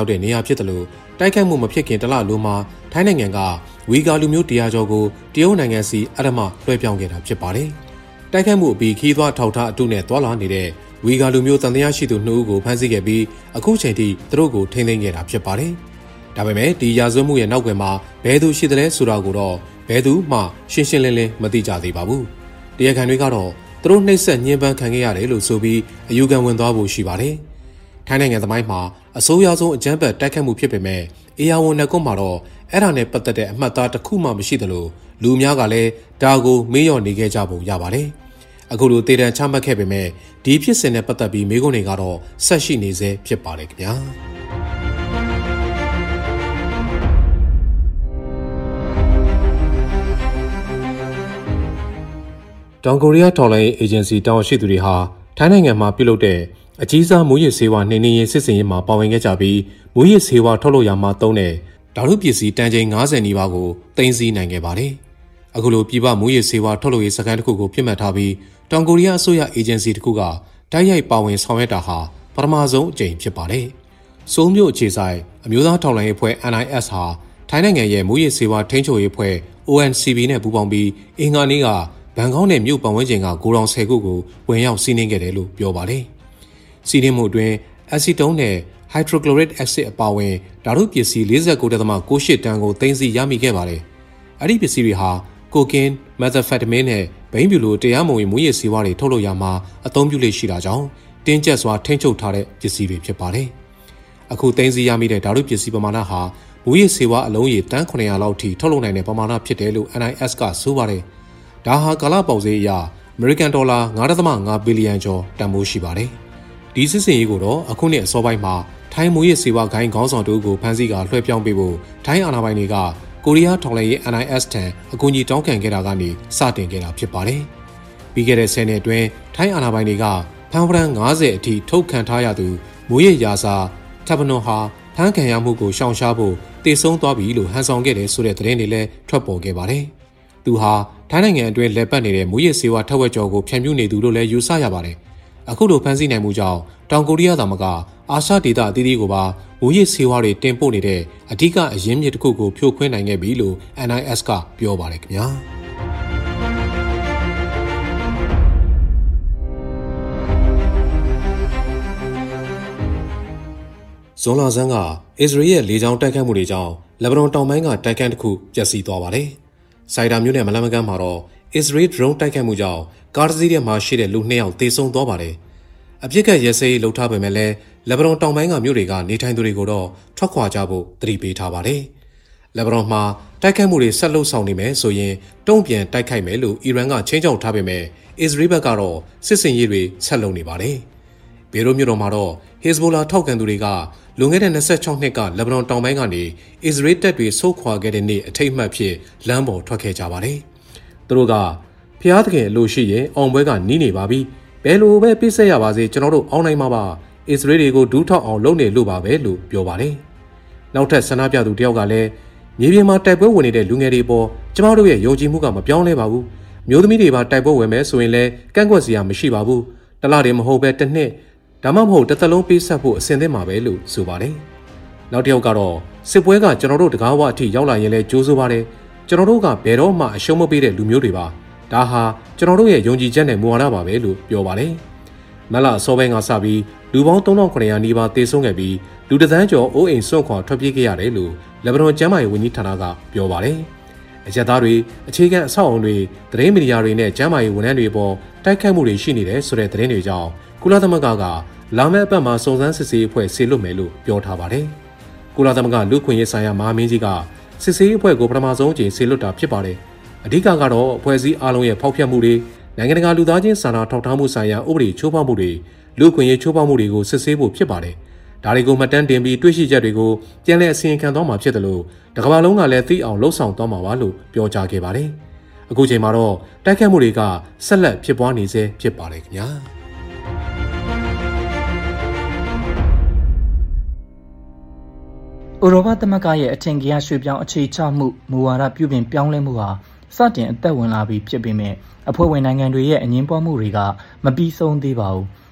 ရောက်တဲ့နေရာဖြစ်တယ်လို့တိုက်ခိုက်မှုမဖြစ်ခင်တလလိုမှာထိုင်းနိုင်ငံကဝီဂါလူမျိုးတရားကျော်ကိုတရုတ်နိုင်ငံစီအဓမ္မလွှဲပြောင်းခဲ့တာဖြစ်ပါတယ်။တိုက်ခိုက်မှုအပြီးခီးသွွားထောက်ထားအတုနဲ့တွာလာနေတဲ့ဝီဂါလူမျိုးတန်တရားရှိသူ2ဦးကိုဖမ်းဆီးခဲ့ပြီးအခုချိန်ထိသူတို့ကိုထိန်းသိမ်းခဲ့တာဖြစ်ပါတယ်။ဒါပေမဲ့ဒီရာဇဝတ်မှုရဲ့နောက်ကွယ်မှာဘယ်သူရှိသလဲဆိုတာကိုတော့ဘယ်သူမှရှင်းရှင်းလင်းလင်းမသိကြသေးပါဘူး။တရားခံတွေကတော့သူတို့နှိပ်စက်ညှဉ်းပန်းခံခဲ့ရတယ်လို့ဆိုပြီးအယူခံဝင်သွားဖို့ရှိပါတယ်။ထိုင်းနိုင်ငံသမိုင်းမှာအဆိုးရွားဆုံးအကြမ်းဖက်တိုက်ခိုက်မှုဖြစ်ပေမဲ့အေယာဝန်နယ်ကွန်းမှာတော့အဲ့ဒါနဲ့ပတ်သက်တဲ့အမှတ်အသားတစ်ခုမှမရှိသလိုလူများကလည်းဒါကိုမေးလျော့နေခဲ့ကြပုံရပါတယ်။အခုလိုတေတံချမှတ်ခဲ့ပေမဲ့ဒီဖြစ်စဉ်နဲ့ပတ်သက်ပြီးမေးခွန်းတွေကတော့ဆက်ရှိနေသေးဖြစ်ပါတယ်ခင်ဗျာ။တောင်ကိုရီးယားထောက်လှမ်းရေးအေဂျင်စီတာဝန်ရှိသူတွေဟာထိုင်းနိုင်ငံမှာပြုလုပ်တဲ့အကြီးစားမူရစ်ဆေးဝါးနှိမ်နင်းရေးစစ်စင်ရေးမှာပါဝင်ခဲ့ကြပြီးမူရစ်ဆေးဝါးထုတ်လုပ်ရာမှာသုံးတဲ့ဓာတုပစ္စည်းတန်ချိန်90နီးပါးကိုသိမ်းဆည်းနိုင်ခဲ့ပါတယ်။အခုလိုပြည်ပမူရစ်ဆေးဝါးထုတ်လုပ်ရေးစခန်းတစ်ခုကိုပြစ်မှတ်ထားပြီးတောင်ကိုရီးယားအစိုးရအေဂျင်စီတစ်ခုကတိုက်ရိုက်ပါဝင်ဆောင်ရွက်တာဟာပထမဆုံးအကြိမ်ဖြစ်ပါတယ်။ဆိုးမြို့အခြေဆိုင်အမျိုးသားထောက်လှမ်းရေးအဖွဲ့ NIS ဟာထိုင်းနိုင်ငံရဲ့မူရစ်ဆေးဝါးထိန်းချုပ်ရေးအဖွဲ့ ONCB နဲ့ပူးပေါင်းပြီးအင်္ဂါနေ့ကဘန်ကောက်နဲ့မြို့ပတ်ဝန်းကျင်ကဂိုဒေါင်10ခုကိုဝင်ရောက်စီးနင်းခဲ့တယ်လို့ပြောပါတယ်။စီးနင်းမှုအတွင်းအက်ဆီတုန်းနဲ့ hydrochloric acid အပါအဝင်ဓာတုပစ္စည်း 49.98 တန်ကိုသိမ်းဆည်းရမိခဲ့ပါတယ်။အဲ့ဒီပစ္စည်းတွေဟာကိုကင်း methamphetamine နဲ့ဘိန်းဖြူလိုတရားမဝင်မူရစ်ဆေးဝါးတွေထုတ်လုပ်ရာမှာအသုံးပြုလေ့ရှိတာကြောင့်တင်းကျပ်စွာထိန်းချုပ်ထားတဲ့ပစ္စည်းတွေဖြစ်ပါတယ်။အခုသိမ်းဆည်းရမိတဲ့ဓာတုပစ္စည်းပမာဏဟာမူရစ်ဆေးဝါးအလုံးရေတန်း900လောက်ထိထုတ်လုပ်နိုင်တဲ့ပမာဏဖြစ်တယ်လို့ NIS ကဆိုပါတယ်။ဒါဟာကာလပေါက်ဈေးအရအမေရိကန်ဒေါ်လာ 9.5 ဘီလီယံကျော်တန်ဖိုးရှိပါတယ်။ဒီစစ်စင်ရေးကိုတော့အခုနှစ်အစောပိုင်းမှာထိုင်းမူရစ်ဆေးဝါးဂိုင်းခေါင်းဆောင်တို့ကိုဖမ်းဆီးကလွှဲပြောင်းပေးဖို့ထိုင်းအာဏာပိုင်တွေကကိုရီးယားထောက်လှမ်းရေး NIS ထံအကူအညီတောင်းခံခဲ့တာကနေစတင်ခဲ့တာဖြစ်ပါတယ်။ပြီးခဲ့တဲ့10နှစ်အတွင်းထိုင်းအာဏာပိုင်တွေကဖမ်းဝရမ်း90အထိထုတ်ခံထားရသူမူရစ်ရာဇာထပ်ပနွန်ဟာဖမ်းခံရမှုကိုရှောင်ရှားဖို့တေဆုံးသွားပြီလို့ဟန်ဆောင်ခဲ့တယ်ဆိုတဲ့သတင်းတွေလည်းထွက်ပေါ်ခဲ့ပါတယ်။သူဟာထိုင်းနိုင်ငံအတွင်းလက်ပတ်နေတဲ့မူရစ်ဆေးဝါးထက်ဝက်ကျော်ကိုဖြန့်ဖြူးနေသူလို့လည်းယူဆရပါတယ်။အခုလိုဖမ်းဆီးနိုင်မှုကြောင့်တောင်ကိုရီးယားသာမကအာရှဒေသအသီးသီးကိုပါမူရစ်ဆေးဝါးတွေတင်ပို့နေတဲ့အဓိကအရင်းမြစ်တစ်ခုကိုဖြိုခွင်းနိုင်ခဲ့ပြီလို့ NIS ကပြောပါတယ်ခင်ဗျာ။ဇွန်လဆန်းကအစ္စရေးရဲ့လေကြောင်းတိုက်ခိုက်မှုတွေကြောင့်လက်ဘနွန်တောင်ပိုင်းကတိုက်ခန်းတစ်ခုပျက်စီးသွားပါတယ်။စိုက်တာမြို့နယ်မလန်မကန်းမှာတော့အစ္စရေးဒရုန်းတိုက်ခိုက်မှုကြောင့်ကားတစ်စီးထဲမှာရှိတဲ့လူ2ယောက်သေဆုံးသွားပါတယ်။အပြစ်ကရဲစရေးလှုပ်ထားပေမဲ့လည်းလက်ဘနွန်တောင်ပိုင်းကမြို့တွေကနေထိုင်သူတွေကိုတော့ထွက်ခွာကြဖို့သတိပေးထားပါတယ်။လက်ဘနွန်မှာတိုက်ခိုက်မှုတွေဆက်လုပ်ဆောင်နေမယ်ဆိုရင်တုံ့ပြန်တိုက်ခိုက်မယ်လို့အီရန်ကချင်းချောက်ထားပေမဲ့အစ္စရေးဘက်ကတော့စစ်စင်ရေးတွေဆက်လုပ်နေပါတယ်။ဘေရွတ်မြို့တော်မှာတော့ဟစ်ဇ်ဘိုလာထောက်ခံသူတွေကလွန်ခဲ့တဲ့26နှစ်ကလက်ဘနွန်တောင်ပိုင်းကနေအစ္စရေးတပ်တွေဆုတ်ခွာခဲ့တဲ့နေ့အထိတ်အမှတ်ဖြစ်လမ်းပေါ်ထွက်ခဲ့ကြပါတယ်။သူတို့ကဖျားသခင်အလိုရှိရင်အောင်ပွဲကနီးနေပါပြီ။ဘယ်လိုပဲပြည့်စက်ရပါစေကျွန်တော်တို့အောင်နိုင်မှာပါ။အစ္စရေးတွေကိုဒူးထောက်အောင်လုပ်နေလို့ပါပဲလို့ပြောပါတယ်။နောက်ထပ်ဆန္ဒပြသူတယောက်ကလည်းမြေပြင်မှာတိုက်ပွဲဝင်နေတဲ့လူငယ်တွေပေါ်ကျမတို့ရဲ့ယုံကြည်မှုကမပြောင်းလဲပါဘူး။မျိုးသမီးတွေပါတိုက်ပွဲဝင်မယ်ဆိုရင်လည်းကန့်ကွက်စရာမရှိပါဘူး။တလားတွေမဟုတ်ပဲတစ်နှစ်ဒါမှမဟုတ်တစ်သက်လုံးပေးဆက်ဖို့အဆင်သင့်ပါပဲလို့ဆိုပါတယ်။နောက်တစ်ယောက်ကတော့စစ်ပွဲကကျွန်တော်တို့တကားဝအထိရောက်လာရင်လည်းကြိုးစိုးပါတယ်။ကျွန်တော်တို့ကဘယ်တော့မှအရှုံးမပေးတဲ့လူမျိုးတွေပါ။ဒါဟာကျွန်တော်တို့ရဲ့ယုံကြည်ချက်နဲ့မူဝါဒပါပဲလို့ပြောပါတယ်။မလအစောပိုင်းကစပြီးလူပေါင်း3900နီးပါးသေဆုံးခဲ့ပြီးလူတစ်သန်းကျော်အိုးအိမ်စွန့်ခွာထွက်ပြေးခဲ့ရတယ်လို့လက်ဘနွန်ကျန်းမာရေးဝန်ကြီးဌာနကပြောပါတယ်။အရက်သားတွေအခြေခံအဆောက်အအုံတွေသတင်းမီဒီယာတွေနဲ့ကျန်းမာရေးဝန်ထမ်းတွေပေါ်တိုက်ခိုက်မှုတွေရှိနေတယ်ဆိုတဲ့သတင်းတွေကြောင့်ကုလသမဂ္ဂကလာမယ့်အပတ်မှာစုံစမ်းစစ်ဆေးအဖွဲ့ဆေလွတ်မယ်လို့ပြောထားပါတယ်။ကုလသမဂ္ဂလူ့ခွင့်ရေးဆိုင်ရာမဟာမင်းကြီးကစစ်ဆေးအဖွဲ့ကိုပထမဆုံးအကြိမ်ဆေလွတ်တာဖြစ်ပါတယ်။အဓိကကတော့အဖွဲ့အစည်းအားလုံးရဲ့ဖောက်ဖျက်မှုတွေနိုင်ငံတကာလူသားချင်းစာနာထောက်ထားမှုဆိုင်ရာဥပဒေချိုးဖောက်မှုတွေလူ့ခွင့်ရေးချိုးဖောက်မှုတွေကိုစစ်ဆေးဖို့ဖြစ်ပါတယ်။ဒါတွေကိုမှတ်တမ်းတင်ပြီးတွေ့ရှိချက်တွေကိုပြန်လည်အစီရင်ခံသွားမှာဖြစ်တယ်လို့တကမ္ဘာလုံးကလည်းသိအောင်လှုံ့ဆော်သွားမှာပါလို့ပြောကြားခဲ့ပါတယ်။အခုချိန်မှာတော့တိုက်ခိုက်မှုတွေကဆက်လက်ဖြစ်ပွားနေဆဲဖြစ်ပါတယ်ခင်ဗျာ။ဥရောပသမဂ္ဂရဲ့အထင်ကရရွှေ့ပြောင်းအခြေချမှုမူဝါဒပြုပြင်ပြောင်းလဲမှုဟာစတင်အသက်ဝင်လာပြီးဖြစ်ပေမဲ့အဖွဲ့ဝင်နိုင်ငံတွေရဲ့အငြင်းပွားမှုတွေကမပြီးဆုံးသေးပါဘူး။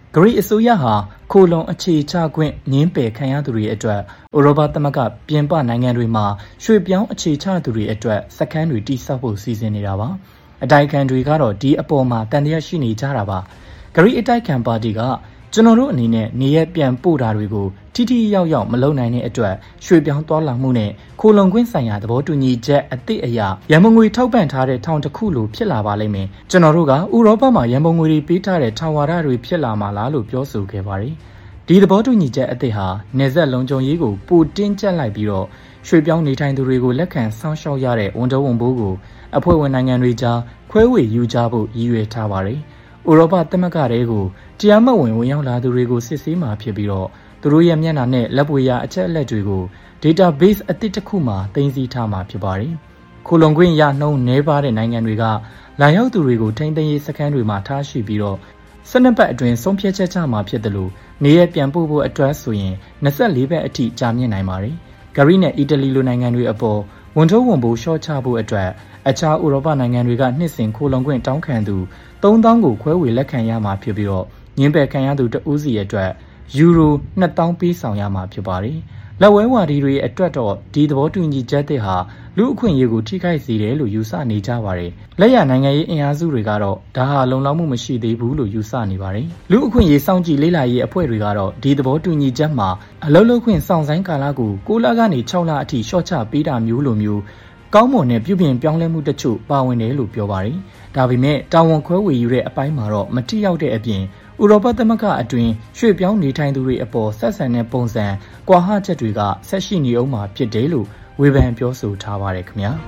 ဂရိအစိုးရဟာခိုလုံအခြေချခွင့်ငင်းပယ်ခံရသူတွေအတွက်ဥရောပသမဂ္ဂပြင်ပနိုင်ငံတွေမှာရွှေ့ပြောင်းအခြေချသူတွေအတွက်စခန်းတွေတိစောက်ဖို့စီစဉ်နေတာပါအတိုက်ခံတွေကတော့ဒီအပေါ်မှာတန်တရားရှိနေကြတာပါဂရိအတိုက်ခံပါတီကကျွန်တော်တို့အနေနဲ့နေရပြန်ပို့တာတွေကိုထိထိရောက်ရောက်မလုပ်နိုင်တဲ့အတွက်ရွှေ့ပြောင်းသွားလာမှုနဲ့ခိုလုံခွင့်ဆိုင်ရာသဘောတူညီချက်အသစ်အရရန်ပုံငွေထောက်ပံ့ထားတဲ့ထောင်တစ်ခုလိုဖြစ်လာပါလိမ့်မယ်ကျွန်တော်တို့ကဥရောပမှာရန်ပုံငွေတွေပေးထားတဲ့ထောင်ဝါဒတွေဖြစ်လာမှာလားလို့ပြောဆိုခဲ့ပါတယ်ဒီသဘောတူညီချက်အသစ်ဟာနေဆက်လုံခြုံရေးကိုပိုတင်းကျပ်လိုက်ပြီးတော့ရွှေ့ပြောင်းနေထိုင်သူတွေကိုလက်ခံစောင့်ရှောက်ရတဲ့ဝန်တော်ဝန်ဘိုးကိုအဖွဲ့ဝင်နိုင်ငံတွေကြားခွဲဝေယူကြဖို့ရည်ရွယ်ထားပါတယ်ဥရောပသမဂ္ဂတွေကိုတရားမဝင်ဝင်ရောက်လာသူတွေကိုစစ်ဆေးမှာဖြစ်ပြီးတော့သူတို့ရဲ့မျက်နှာနဲ့လက်ပွေရအချက်အလက်တွေကို database အသစ်တစ်ခုမှာသိမ်းဆည်းထားမှာဖြစ်ပါတယ်။ခိုလုံခွင့်ရနှုန်းနည်းပါးတဲ့နိုင်ငံတွေကလာရောက်သူတွေကိုထိန်းသိမ်းရေးစခန်းတွေမှာထားရှိပြီးတော့12ပတ်အတွင်းဆုံးဖြတ်ချက်ချမှာဖြစ်တယ်လို့နေရပြန်ပို့ဖို့အတွက်ဆိုရင်24ပတ်အထိကြာမြင့်နိုင်ပါတယ်။ဂရိနဲ့အီတလီလိုနိုင်ငံတွေအပေါ်ဝန်ထုတ်ဝန်ပိုးရှော့ချဖို့အတွက်အခြားဥရောပနိုင်ငံတွေကနှစ်စဉ်ခိုလုံခွင့်တောင်းခံသူ3000ကိုခွဲဝေလက်ခံရမှာဖြစ်ပြီးတော့ငင်းပယ်ခံရသူတဦးစီအတွက်ယူရို2000ပေးဆောင်ရမှာဖြစ်ပါတယ်။လက်ဝဲဝါဒီတွေအတွက်တော့ဒီသဘောတူညီချက်တွေဟာလူအခွင့်အရေးကိုထိခိုက်စေတယ်လို့ယူဆနေကြပါတယ်။လက်ရနိုင်ငံရေးအင်အားစုတွေကတော့ဒါဟာလုံလောက်မှုမရှိသေးဘူးလို့ယူဆနေပါတယ်။လူအခွင့်အရေးစောင့်ကြည့်လေ့လာရေးအဖွဲ့တွေကတော့ဒီသဘောတူညီချက်မှာအလုပ်လုပ်ခွင့်စောင့်ဆိုင်ကာလကို6လကနေ6လအထိရှော့ချပေးတာမျိုးလိုမျိုးကောင်းမွန်တဲ့ပြုပြင်ပြောင်းလဲမှုတချို့ပါဝင်တယ်လို့ပြောပါတယ်။ဒါပေမဲ့တာဝန်ခွဲဝေယူတဲ့အပိုင်းမှာတော့မထိရောက်တဲ့အပြင်ဥရောပသမဂ္ဂအတွင်းရွှေ့ပြောင်းနေထိုင်သူတွေအပေါ်ဆက်ဆံတဲ့ပုံစံကွာဟချက်တွေကဆက်ရှိနေအောင်မှာဖြစ်တယ်လို့ဝေဖန်ပြောဆိုထားပါတယ်ခင်ဗျာ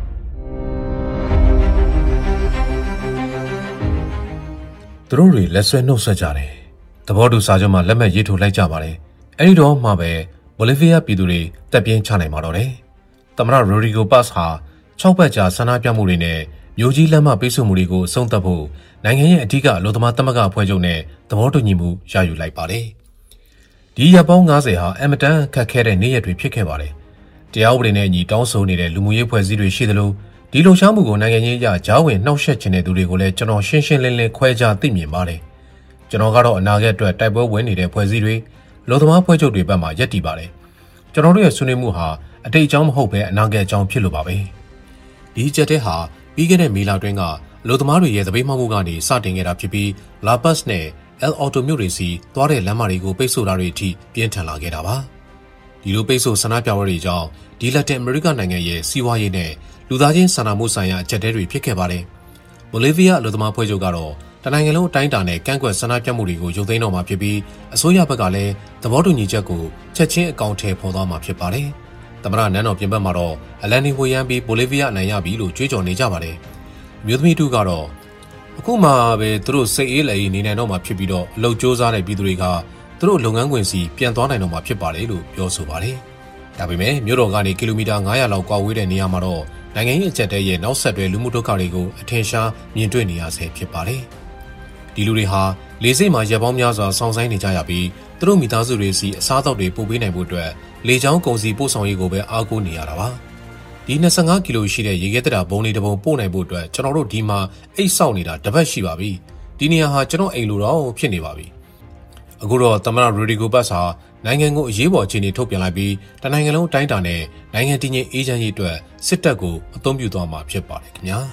သူတို့တွေလက်ဆွဲနှုတ်ဆက်ကြတယ်သဘောတူစာချုပ်မှာလက်မှတ်ရေးထိုးလိုက်ကြပါတယ်အဲဒီတော့မှပဲဘိုလီဗီးယားပြည်သူတွေတက်ပြင်းချနိုင်မှာတော့တယ်သမ္မတရိုဒီဂိုပတ်စ်ဟာ6ပတ်ကြာဆန္ဒပြမှုတွေနဲ့မျိုးကြီးလက်မှတ်ပေးဆိုမှုတွေကိုအဆုံးသတ်ဖို့နိုင်ငံရဲ့အဓိကအလို့သမားသမဂ္ဂအဖွဲ့ချုပ်နဲ့သဘောတူညီမှုရယူလိုက်ပါတယ်။ဒီရက်ပေါင်း90ဟာအမတန်ခက်ခဲတဲ့နေ့ရက်တွေဖြစ်ခဲ့ပါတယ်။တရားဥပဒေနဲ့အညီတောင်းဆိုနေတဲ့လူမှုရေးဖွဲ့စည်းတွေရှိသလိုဒီလှုပ်ရှားမှုကိုနိုင်ငံရေးအရကြားဝင်နှောက်ယှက်ခြင်းတဲ့သူတွေကိုလည်းကျွန်တော်ရှင်းရှင်းလင်းလင်းခွဲခြားသိမြင်ပါတယ်။ကျွန်တော်ကတော့အနာဂတ်အတွက်တိုက်ပွဲဝင်နေတဲ့ဖွဲ့စည်းတွေလူသမားဖွဲ့ချုပ်တွေဘက်မှယက်တည်ပါတယ်။ကျွန်တော်တို့ရဲ့ဆွေးနွေးမှုဟာအတိတ်အကြောင်းမဟုတ်ဘဲအနာဂတ်အကြောင်းဖြစ်လို့ပါပဲ။ဒီချက်တဲ့ဟာပြီးခဲ့တဲ့မေလတွင်းကလူသမားတွေရဲ့သပိတ်မှောက်မှုကနေစတင်ခဲ့တာဖြစ်ပြီးလာပတ်စ်နဲ့အယ်အော်တိုမြို့တွေစီသွားတဲ့လမ်းမတွေကိုပိတ်ဆို့တာတွေအထိပြင်းထန်လာခဲ့တာပါဒီလိုပိတ်ဆို့ဆန္ဒပြပွဲတွေကြောင့်ဒီလက်တင်အမေရိကနိုင်ငံရဲ့စီးပွားရေးနဲ့လူသားချင်းစာနာမှုဆိုင်ရာအကျပ်တဲတွေဖြစ်ခဲ့ပါတယ်ဘိုလီဗီးယားလူသမားဖွဲ့ချုပ်ကတော့တနိုင်ငံလုံးအတိုင်းအတာနဲ့ကန့်ကွက်ဆန္ဒပြမှုတွေကိုရုပ်သိမ်းတော့မှာဖြစ်ပြီးအစိုးရဘက်ကလည်းသဘောတူညီချက်ကိုချက်ချင်းအကောင့်ထဲပေါ်သွားမှာဖြစ်ပါတယ်သမ္မတနန်းတော်ပြင်ပမှာတော့အလန်နီဝေယန်ပြီးဘိုလီဗီးယားအနိုင်ရပြီလို့ကြွေးကြော်နေကြပါတယ်မြို့သမီးတို့ကတော့အခုမှပဲသူတို့စိတ်အေးလက်အေးနေနိုင်တော့မှဖြစ်ပြီးတော့အလုပ်ကြိုးစားတဲ့ပြည်သူတွေကသူတို့လုပ်ငန်းခွင်စီပြန်သွားနိုင်တော့မှဖြစ်ပါတယ်လို့ပြောဆိုပါတယ်။ဒါပေမဲ့မြို့တော်ကနေကီလိုမီတာ900လောက်ကွာဝေးတဲ့နေရာမှာတော့နိုင်ငံရေးအကျပ်တဲရဲ့နောက်ဆက်တွဲလူမှုဒုက္ခတွေကိုအထင်ရှားမြင်တွေ့နေရဆဲဖြစ်ပါတယ်။ဒီလူတွေဟာလေဆိပ်မှာရက်ပေါင်းများစွာစောင့်ဆိုင်းနေကြရပြီးသူတို့မိသားစုတွေစီအစားအသောက်တွေပို့ပေးနိုင်ဖို့အတွက်လေကြောင်းကုန်စည်ပို့ဆောင်ရေးကိုပဲအားကိုးနေရတာပါ။ဒီ25ကီလိုရှိတဲ့ရေခဲတရာဘုံလေးတစ်ပုံပို့နိုင်ဖို့အတွက်ကျွန်တော်တို့ဒီမှာအိတ်ဆောက်နေတာတစ်ပတ်ရှိပါပြီဒီနေရာဟာကျွန်တော်အိမ်လိုတော့ဖြစ်နေပါပြီအခုတော့သမ္မတရိုဒီဂိုပတ်စ်ဟာနိုင်ငံကိုအရေးပေါ်အခြေအနေထုတ်ပြန်လိုက်ပြီးတနိုင်ငံလုံးအတိုင်းအတာနဲ့နိုင်ငံတည်ငြိမ်အေးချမ်းရေးအတွက်စစ်တပ်ကိုအသုံးပြုသွားမှာဖြစ်ပါတယ်ခင်ဗျာ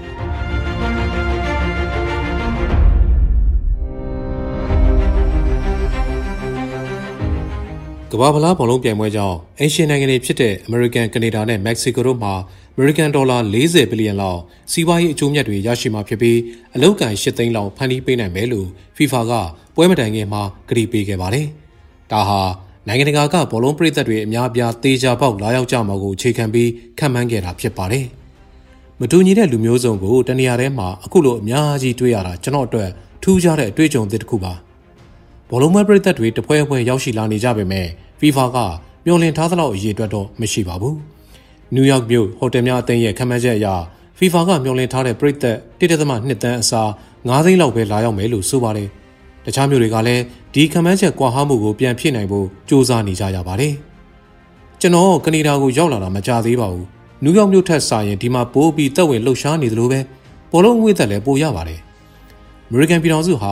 ကမ္ဘာ့ဖလားဘောလုံးပြိုင်ပွဲကြောင့်အိမ်ရှင်နိုင်ငံတွေဖြစ်တဲ့အမေရိကန်၊ကနေဒါနဲ့မက္ကဆီကိုတို့မှာအမေရိကန်ဒေါ်လာ40ဘီလီယံလောက်စီးပွားရေးအကျိုးမြတ်တွေရရှိမှာဖြစ်ပြီးအလုပ်ကန်8သိန်းလောက်ဖန်တီးပေးနိုင်မယ်လို့ FIFA ကပွဲမတိုင်ခင်မှာကတိပေးခဲ့ပါတယ်။ဒါဟာနိုင်ငံတကာကဘောလုံးပရိသတ်တွေအများအပြားတေချာပေါက်လာရောက်ကြမှာကိုအခြေခံပြီးခန့်မှန်းခဲ့တာဖြစ်ပါတယ်။မတူညီတဲ့လူမျိုးစုံကိုတနေရာထဲမှာအခုလိုအများကြီးတွေ့ရတာကျွန်တော်အတွက်ထူးခြားတဲ့အတွေ့အကြုံတစ်ခုပါ။ဘောလုံးပွဲပရိသတ်တွေတပွဲပွဲရောက်ရှိလာနေကြပေမဲ့FIFA ကမျှော်လင့်ထားသလောက်အရေးအတွက်တော့မရှိပါဘူး။နယူးယောက်မြို့ဟိုတယ်များအသင်းရဲ့ခန့်မှန်းချက်အရ FIFA ကမျှော်လင့်ထားတဲ့ပရိသတ် 1.2 သန်းအစား9သိန်းလောက်ပဲလာရောက်မယ်လို့ဆိုပါတယ်။တခြားမြို့တွေကလည်းဒီခန့်မှန်းချက်ကွာဟမှုကိုပြန်ဖြည့်နိုင်ဖို့စ조사နေကြရပါတယ်။ကျွန်တော်ကနေဒါကိုရောက်လာတာမကြသေးပါဘူး။နယူးယောက်မြို့ထက်စာရင်ဒီမှာပိုးပြီးတက်ဝင်လှုပ်ရှားနေသလိုပဲဘောလုံးငွေသက်လည်းပိုရပါတယ်။အမေရိကန်ပြည်ထောင်စုဟာတ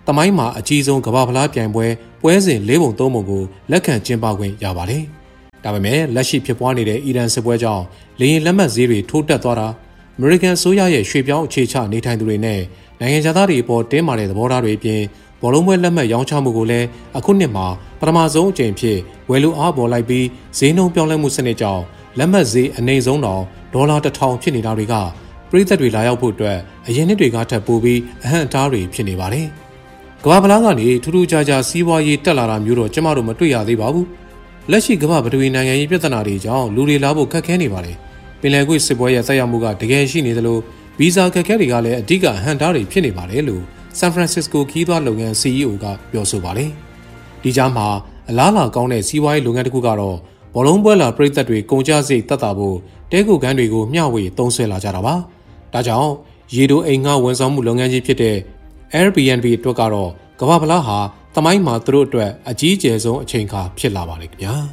မိုင်းမှာအကြီးဆုံးကမ္ဘာဖလားပြိုင်ပွဲစဉ်၄ပုံ၃ပုံကိုလက်ခံကျင်းပခွင့်ရပါတယ်။ဒါပေမဲ့လက်ရှိဖြစ်ပွားနေတဲ့အီရန်စစ်ပွဲကြောင့်လေယာဉ်လက်မှတ်ဈေးတွေထိုးတက်သွားတာအမေရိကန်အစိုးရရဲ့ရွှေ့ပြောင်းအခြေချနေထိုင်သူတွေနဲ့နိုင်ငံသားတွေအပေါ်တင်းမာတဲ့သဘောထားတွေအပြင်ဘောလုံးပွဲလက်မှတ်ရောင်းချမှုကိုလည်းအခုနှစ်မှာပထမဆုံးအကြိမ်ဖြစ်ဝယ်လိုအားပေါ်လိုက်ပြီးဈေးနှုန်းပြောင်းလဲမှုစနစ်ကြောင့်လက်မှတ်ဈေးအနည်းဆုံးတော့ဒေါ်လာ1000ဖြစ်နေတာတွေကပြည်သက်တွေလာရောက်ဖို့အတွက်အရင်နှစ်တွေကထပ်ပိုပြီးအဟန့်အတားတွေဖြစ်နေပါတယ်။ကမ္ဘာဖလားကနေထူးထူးခြားခြားစီးပွားရေးတက်လာတာမျိုးတော့ကျမတို့မတွေ့ရသေးပါဘူး။လက်ရှိကမ္ဘာပထဝီနိုင်ငံရေးပြဿနာတွေကြောင့်လူတွေလာဖို့ခက်ခဲနေပါတယ်။ပင်လယ်ကွေ့စစ်ပွဲရဲ့သက်ရောက်မှုကတကယ်ရှိနေသလိုဗီဇာခက်ခဲတွေကလည်းအဓိကအဟန့်အတားတွေဖြစ်နေပါတယ်လို့ဆန်ဖရန်စစ္စကိုခီးသွွားလုပ်ငန်း CEO ကပြောဆိုပါတယ်။ဒီကြားမှာအလားအလာကောင်းတဲ့စီးပွားရေးလုပ်ငန်းတစ်ခုကတော့ဘောလုံးပွဲလာပြည်သက်တွေကုန်ကျစရိတ်သက်သာဖို့တဲကူကန်းတွေကိုမျှဝေသုံးစွဲလာကြတာပါ။ဒါကြောင့်ရေတိုအိမ်ငှားဝန်ဆောင်မှုလုပ်ငန်းကြီးဖြစ်တဲ့ Airbnb အတွက်ကတော့ကမ္ဘာဖလားဟာသမိုင်းမှာသူတို့အတွက်အကြီးအကျယ်ဆုံးအချိန်အခါဖြစ်လာပါလိမ့်ခင်ဗျာ။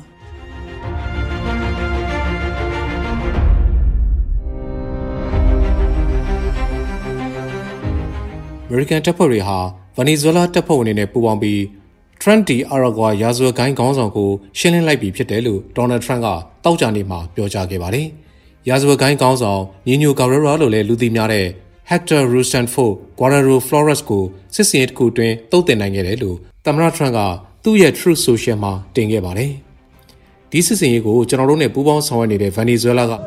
အမေရိကန်တပ်ဖွဲ့တွေဟာဗနီဇွဲလားတပ်ဖွဲ့ဝင်တွေနဲ့ပူးပေါင်းပြီး Trent D. Aragua ရာဇဝတ်ဂိုင်းခေါင်းဆောင်ကိုရှင်းလင်းလိုက်ပြီဖြစ်တယ်လို့ Donald Trump ကတောက်ကြနေမှာပြောကြားခဲ့ပါတယ်။ရာဇဝတ်ဂိုင်းခေါင်းဆောင်ညီညိုကာရိုရာလို့လည်းလူသိများတဲ့ Hector Rosenfeld Guerrero Flores ကိုစစ်စင်ရေးတစ်ခုတွင်တုတ်တင်နိုင်ခဲ့တယ်လို့သမ္မတ Trump ကသူ့ရဲ့ Truth Social မှာတင်ခဲ့ပါတယ်။ဒီစစ်စင်ရေးကိုကျွန်တော်တို့နဲ့ပူးပေါင်းဆောင်ရွက်နေတဲ့ဗနီဇွဲလားက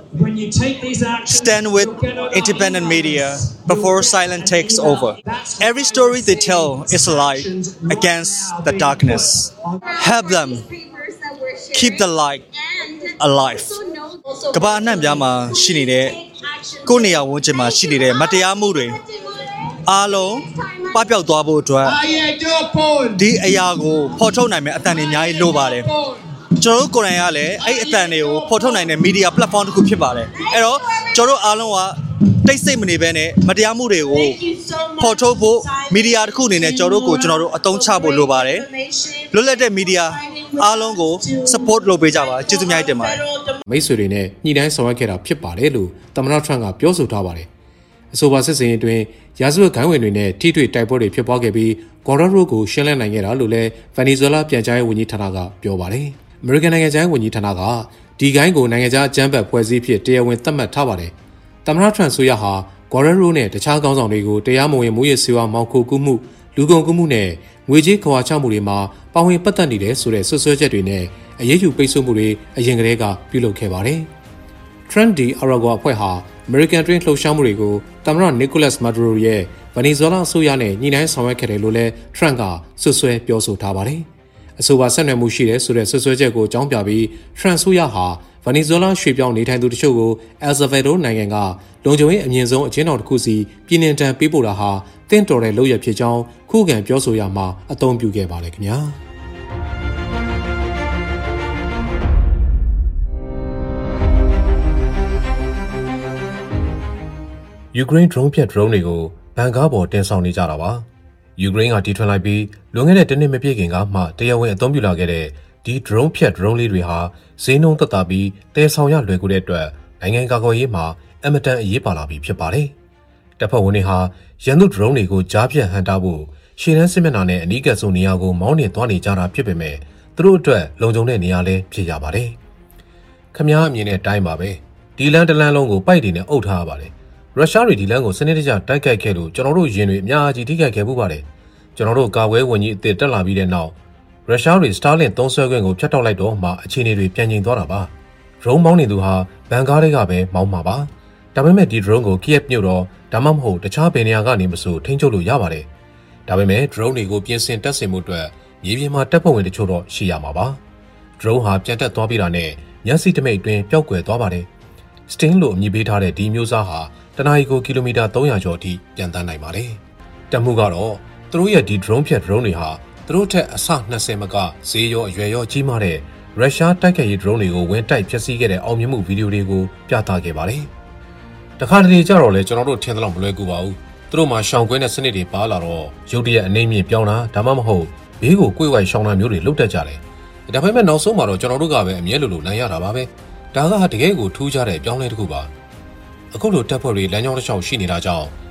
Stand with independent media before silence takes over. Every story they tell is a light against the darkness. Help them keep the light alive. ကမ္ဘာအနှံ့ပြားမှာရှိနေတဲ့ကိုယ့်နေရာဝန်းကျင်မှာရှိနေတဲ့မတရားမှုတွေအားလုံးပပျောက်သွားဖို့အတွက်ဒီအရာကိုဖော်ထုတ်နိုင်မယ့်အသံတွေအများကြီးလိုပါတယ်ကျွန်တော်တို့ကိုယ်တိုင်ကလည်းအဲ့အသံတွေကိုဖော်ထုတ်နိုင်တဲ့ media platform တစ်ခုဖြစ်ပါတယ်အဲ့တော့ကျွန်တော်တို့အားလုံးကတိတ်ဆိတ်မနေဘဲနဲ့မတရားမှုတွေကိုဖော်ထုတ်ဖို့ media တစ်ခုအနေနဲ့ကျွန်တော်တို့အသုံးချဖို့လိုပါတယ်လွတ်လပ်တဲ့ media အားလုံးကို support လုပ်ပေးကြပါကျေးဇူးအများကြီးတင်ပါတယ်မိတ်ဆွေတွေနဲ့ညှိနှိုင်းဆောင်ရွက်ခဲ့တာဖြစ်ပါတယ်လို့သမ္မတ Trump ကပြောဆိုထားပါတယ်အဆိုပါစစ်စင်ရေးတွင်ရာဇဝတ်ဂိုင်းဝင်တွေနဲ့ထိတွေ့တိုက်ပွဲတွေဖြစ်ပွားခဲ့ပြီးဂေါ်ရိုကိုရှင်းလင်းနိုင်ခဲ့တာလို့လည်းဗနီဇွဲလားပြန်ကြားရေးဝန်ကြီးဌာနကပြောပါတယ်အမေရိကန်နိုင်ငံခြားရေးဝန်ကြီးဌာနကဒီဂိုင်းကိုနိုင်ငံခြားအကြမ်းဖက်ဖွဲ့စည်းဖြစ်တရားဝင်သတ်မှတ်ထားပါတယ်သမ္မတ Trump ဆိုရဟာဂေါ်ရိုနဲ့တခြားခေါင်းဆောင်တွေကိုတရားမဝင်မူရစ်ဆေးဝါးမောင်ခိုကူးမှုလူကုန်ကူးမှုနဲ့ငွေကြေးခွာချမှုတွေမှာပါဝင်ပတ်သက်နေတယ်ဆိုတဲ့ဆွဆွဲချက်တွေနဲ့အရေးယူပိတ်ဆို့မှုတွေအရင်ကတည်းကပြုလုပ်ခဲ့ပါတယ်။ Trent D. Aragua အဖွဲ့ဟာ American တွင်လှုပ်ရှားမှုတွေကိုသမ္မတ Nicolas Maduro ရဲ့ဗနီဇွဲလားအစိုးရနဲ့ညှိနှိုင်းဆောင်ရွက်ခဲ့တယ်လို့လည်း Trump ကဆွဆွဲပြောဆိုထားပါတယ်။အဆိုပါဆက်နွယ်မှုရှိတဲ့ဆိုတဲ့ဆွဆွဲချက်ကိုအကြောင်းပြပြီး Trump အစိုးရဟာဗနီဇွဲလားရွှေ့ပြောင်းနေထိုင်သူတချို့ကို El Salvador နိုင်ငံကလုံခြုံရေးအမြင့်ဆုံးအကျဉ်းထောင်တစ်ခုစီပြည်နှင်တန်းပေးပို့တာဟာတင့်တော်တဲ့လုပ်ရဖြစ်ကြောင်းခုခံပြောဆိုရမှာအသုံးပြုခဲ့ပါတယ်ခင်ဗျာ။ယူကရိန်း drone ဖြတ် drone တွေကိုဘန်ကားပေါ်တင်ဆောင်နေကြတာပါ။ယူကရိန်းကတီထွင်လိုက်ပြီးလွန်ခဲ့တဲ့တစ်နှစ်မပြည့်ခင်ကမှတရားဝင်အသုံးပြုလာခဲ့တဲ့ဒီ drone ဖြတ် drone လေးတွေဟာဈေးနှုန်းသက်သာပြီးတည်ဆောင်ရလွယ်ကူတဲ့အတွက်နိုင်ငံကာကွယ်ရေးမှာအမတန်အရေးပါလာပြီဖြစ်ပါတယ်။တပ်ဖွဲ့ဝင်တွေဟာရန်သူ drone တွေကိုကြားဖြတ်ဟန်တာဖို့ရှေ့တန်းစစ်မျက်နှာနဲ့အနီးကပ်ဆုံးနေရာကိုမောင်းနှင်သွားနေကြတာဖြစ်ပေမဲ့သူတို့အတွက်လုံခြုံတဲ့နေရာလည်းဖြစ်ရပါတယ်။ခမားအမြင်နဲ့တိုင်းပါပဲ။ဒီလမ်းတစ်လမ်းလုံးကိုပိုက်တွေနဲ့အုပ်ထားရပါတယ်။ရုရှားတွေဒီလမ်းကိုစနစ်တကျတိုက်ခိုက်ခဲ့လို့ကျွန်တော်တို့ယင်တွေအများကြီးထိခိုက်ခဲ့မှုပါတယ်။ကျွန်တော်တို့ကာကွယ်ဝန်ကြီးအသစ်တက်လာပြီးတဲ့နောက်ရုရှားတွေ Starlink သုံးစွဲခွင့်ကိုဖျက်တောက်လိုက်တော့မှအခြေအနေတွေပြန်ငြိမ်သွားတာပါ။ drone မောင်းနေသူဟာဘန်ကားတွေကပဲမောင်းမှာပါ။ဒါပေမဲ့ဒီ drone ကို Kiev မြို့တော်ဒါမှမဟုတ်တခြားဘယ်နေရာကနေမဆိုထိန်းချုပ်လို့ရပါတယ်။ဒါပေမဲ့ drone တွေကိုပြင်ဆင်တပ်ဆင်မှုအတွက်မြေပြင်မှာတပ်ဖွဲ့ဝင်တချို့တော့ရှိရမှာပါ။ drone ဟာပြန်တက်သွားပြီးတာနဲ့မျက်စိတမိတ်အတွင်းပျောက်ကွယ်သွားပါတယ်။ Sting လို့အမည်ပေးထားတဲ့ဒီမျိုးစားဟာတနအီကိုကီလိုမီတာ300ကျော်အထိပြန်တန်းနိုင်ပါတယ်။တပ်မှုကတော့သူတို့ရဲ့ဒီ drone ဖြတ် drone တွေဟာသူတို့ထက်အဆ20မကဈေးရောအရွယ်ရောကြီးမားတဲ့ရုရှားတိုက်ခိုက်ရေး drone တွေကိုဝင်တိုက်ဖျက်ဆီးခဲ့တဲ့အောင်မြင်မှုဗီဒီယိုတွေကိုပြသခဲ့ပါတယ်။တခါတလေကြတော့လေကျွန်တော်တို့ထင်သလောက်မလွယ်ကူပါဘူး။သူတို့မှာရှောင်ကွင်းတဲ့စနစ်တွေပါလာတော့ရုတ်တရက်အနေမြင့်ပြောင်းတာဒါမှမဟုတ်ဘေးကိုကိုယ်ဝိုက်ရှောင်တာမျိုးတွေလုပ်တတ်ကြတယ်။ဒါပေမဲ့နောက်ဆုံးမှာတော့ကျွန်တော်တို့ကပဲအမြဲလိုနိုင်ရတာပါပဲ။ဒါကတကယ်ကိုထူးခြားတဲ့ပြောင်းလဲတစ်ခုပါ။အခုလိုတပ်ဖွဲ့တွေလမ်းကြောင်းတစ်လျှောက်ရှိနေတာကြောင့်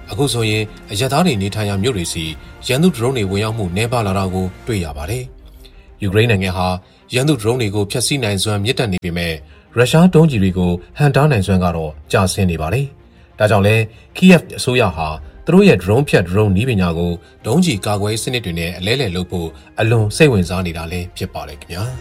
အခုဆိုရင်အရသားတွေနေထိုင်ရာမြို့တွေစီရန်သူဒရုန်းတွေဝင်ရောက်မှုနှဲပါလာတာကိုတွေ့ရပါတယ်။ယူကရိန်းနိုင်ငံဟာရန်သူဒရုန်းတွေကိုဖျက်ဆီးနိုင်စွမ်းမြင့်တက်နေပေမဲ့ရုရှားဒုံးကျည်တွေကိုဟန်တားနိုင်စွမ်းကတော့ကျဆင်းနေပါတယ်။ဒါကြောင့်လဲကီယက်အစိုးရဟာသူတို့ရဲ့ drone ဖြတ် drone နည်းပညာကိုဒုံးကျည်ကာကွယ်စနစ်တွေနဲ့အလဲလှယ်လုပ်ဖို့အလွန်စိတ်ဝင်စားနေတာလည်းဖြစ်ပါတယ်ခင်ဗျာ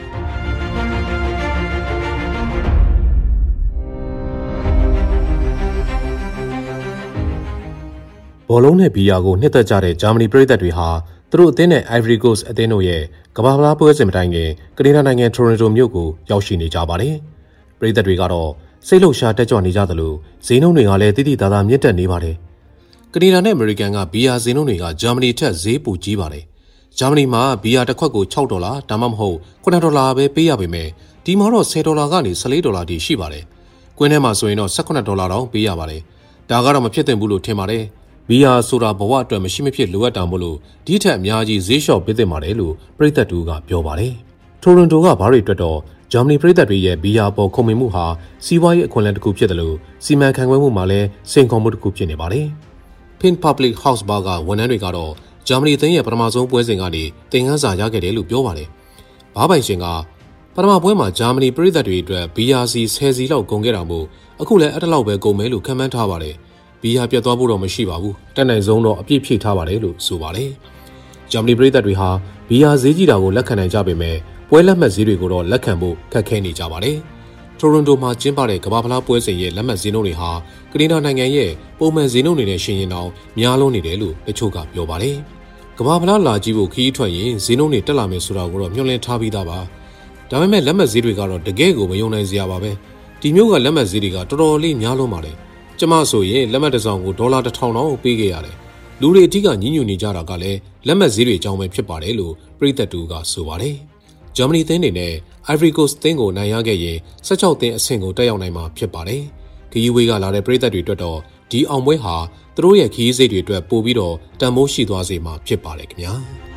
ဘောလုံးနဲ့ဘီယာကိုနှစ်သက်ကြတဲ့ဂျာမနီပရိသတ်တွေဟာသူတို့အသင်းနဲ့ Ivory Coast အသင်းတို့ရဲ့ကမ္ဘာ့ဖလားပွဲစဉ်မတိုင်ခင်ကနေဒါနိုင်ငံတိုရွန်တိုမြို့ကိုရောက်ရှိနေကြပါတယ်ပရိသတ်တွေကတော့စိတ်လှုပ်ရှားတက်ကြွနေကြသလိုဈေးနှုန်းတွေကလည်းတိတိသားသားမြင့်တက်နေပါတယ်ကနေဒါနဲ့အမေရိကန်ကဘီယာဈေးနှုန်းတွေကဂျာမနီထက်ဈေးပိုကြီးပါတယ်။ဂျာမနီမှာဘီယာတစ်ခွက်ကို$6ဒါမှမဟုတ်$9ပဲပေးရပေမဲ့ဒီမှာတော့$10ကနေ$14ထိရှိပါတယ်။ကွင်းထဲမှာဆိုရင်တော့$18တောင်ပေးရပါတယ်။ဒါကတော့မဖြစ်သင့်ဘူးလို့ထင်ပါတယ်။ဘီယာဆိုတာဘဝအတွက်မရှိမဖြစ်လိုအပ်တာမို့လို့ဒီထက်အများကြီးဈေးလျှော့ပေးသင့်ပါတယ်လို့ပရိသတ်တူကပြောပါတယ်။တိုရွန်တိုကဘာတွေအတွက်တော့ဂျာမနီပရိသတ်တွေရဲ့ဘီယာပေါ်ခုံမင်မှုဟာစီးပွားရေးအခွင့်အလမ်းတစ်ခုဖြစ်တယ်လို့စီမံခန့်ခွဲမှုမှာလည်းစိန်ခေါ်မှုတစ်ခုဖြစ်နေပါတယ်။ Pin Public House Bar ကဝန်ထမ်းတွေကတော့ဂျာမနီအသင်းရဲ့ပထမဆုံးပွဲစဉ်ကနေသင်ခန်းစာရခဲ့တယ်လို့ပြောပါတယ်။ဘားပိုင်ရှင်ကပထမပွဲမှာဂျာမနီပရိသတ်တွေအတွက်ဘီယာစီ10စီလောက်ကုန်ခဲ့တာမို့အခုလည်းအဲ့တလောက်ပဲကုန်မယ်လို့ခန့်မှန်းထားပါတယ်။ဘီယာပြတ်သွားဖို့တော့မရှိပါဘူး။တက်နိုင်ဆုံးတော့အပြည့်ဖြည့်ထားပါတယ်လို့ဆိုပါတယ်။ဂျာမနီပရိသတ်တွေဟာဘီယာဈေးကြီးတာကိုလက်ခံနိုင်ကြပေမဲ့ပွဲလက်မှတ်ဈေးတွေကိုတော့လက်ခံဖို့ခက်ခဲနေကြပါတယ်။တိုရွန်တိုမှာကျင်းပတဲ့ကမ္ဘာ့ဖလားပွဲစဉ်ရဲ့လက်မှတ်ဈေးနှုန်းတွေဟာကနေဒါနိုင်ငံရဲ့ပုံမှန်ဈေးနှုန်းတွေနဲ့ရှင်ရင်တောင်များလွန်းနေတယ်လို့တချို့ကပြောပါတယ်။ကမ္ဘာ့ဖလားလာကြည့်ဖို့ခီးထွက်ရင်ဈေးနှုန်းတွေတက်လာမယ်ဆိုတာကိုတော့မျှော်လင့်ထားပြီးသားပါ။ဒါပေမဲ့လက်မှတ်ဈေးတွေကတော့တကယ်ကိုမယုံနိုင်စရာပါပဲ။ဒီမျိုးကလက်မှတ်ဈေးတွေကတော်တော်လေးများလွန်းပါတယ်။ကျမဆိုရင်လက်မှတ်တစ်စောင်ကို$1000တောင်ပေးခဲ့ရတယ်။လူတွေအထက်ကညှဉ်းညူနေကြတာကလည်းလက်မှတ်ဈေးတွေအကြောင်းပဲဖြစ်ပါတယ်လို့ပရိသတ်တူကဆိုပါတယ်။ဂျာမနီသင်းတွေနဲ့ Ivory Coast သင်းကိုနိုင်ရခဲ့ရင်16သင်းအဆင့်ကိုတက်ရောက်နိုင်မှာဖြစ်ပါတယ်။ခရီးဝေးကလာတဲ့ပရိသတ်တွေအတွက်တော့ဒီအောင်ပွဲဟာသူတို့ရဲ့ခရီးစိတ်တွေအတွက်ပို့ပြီးတော့တန်ဖိုးရှိသွားစေမှာဖြစ်ပါတယ်ခင်ဗျာ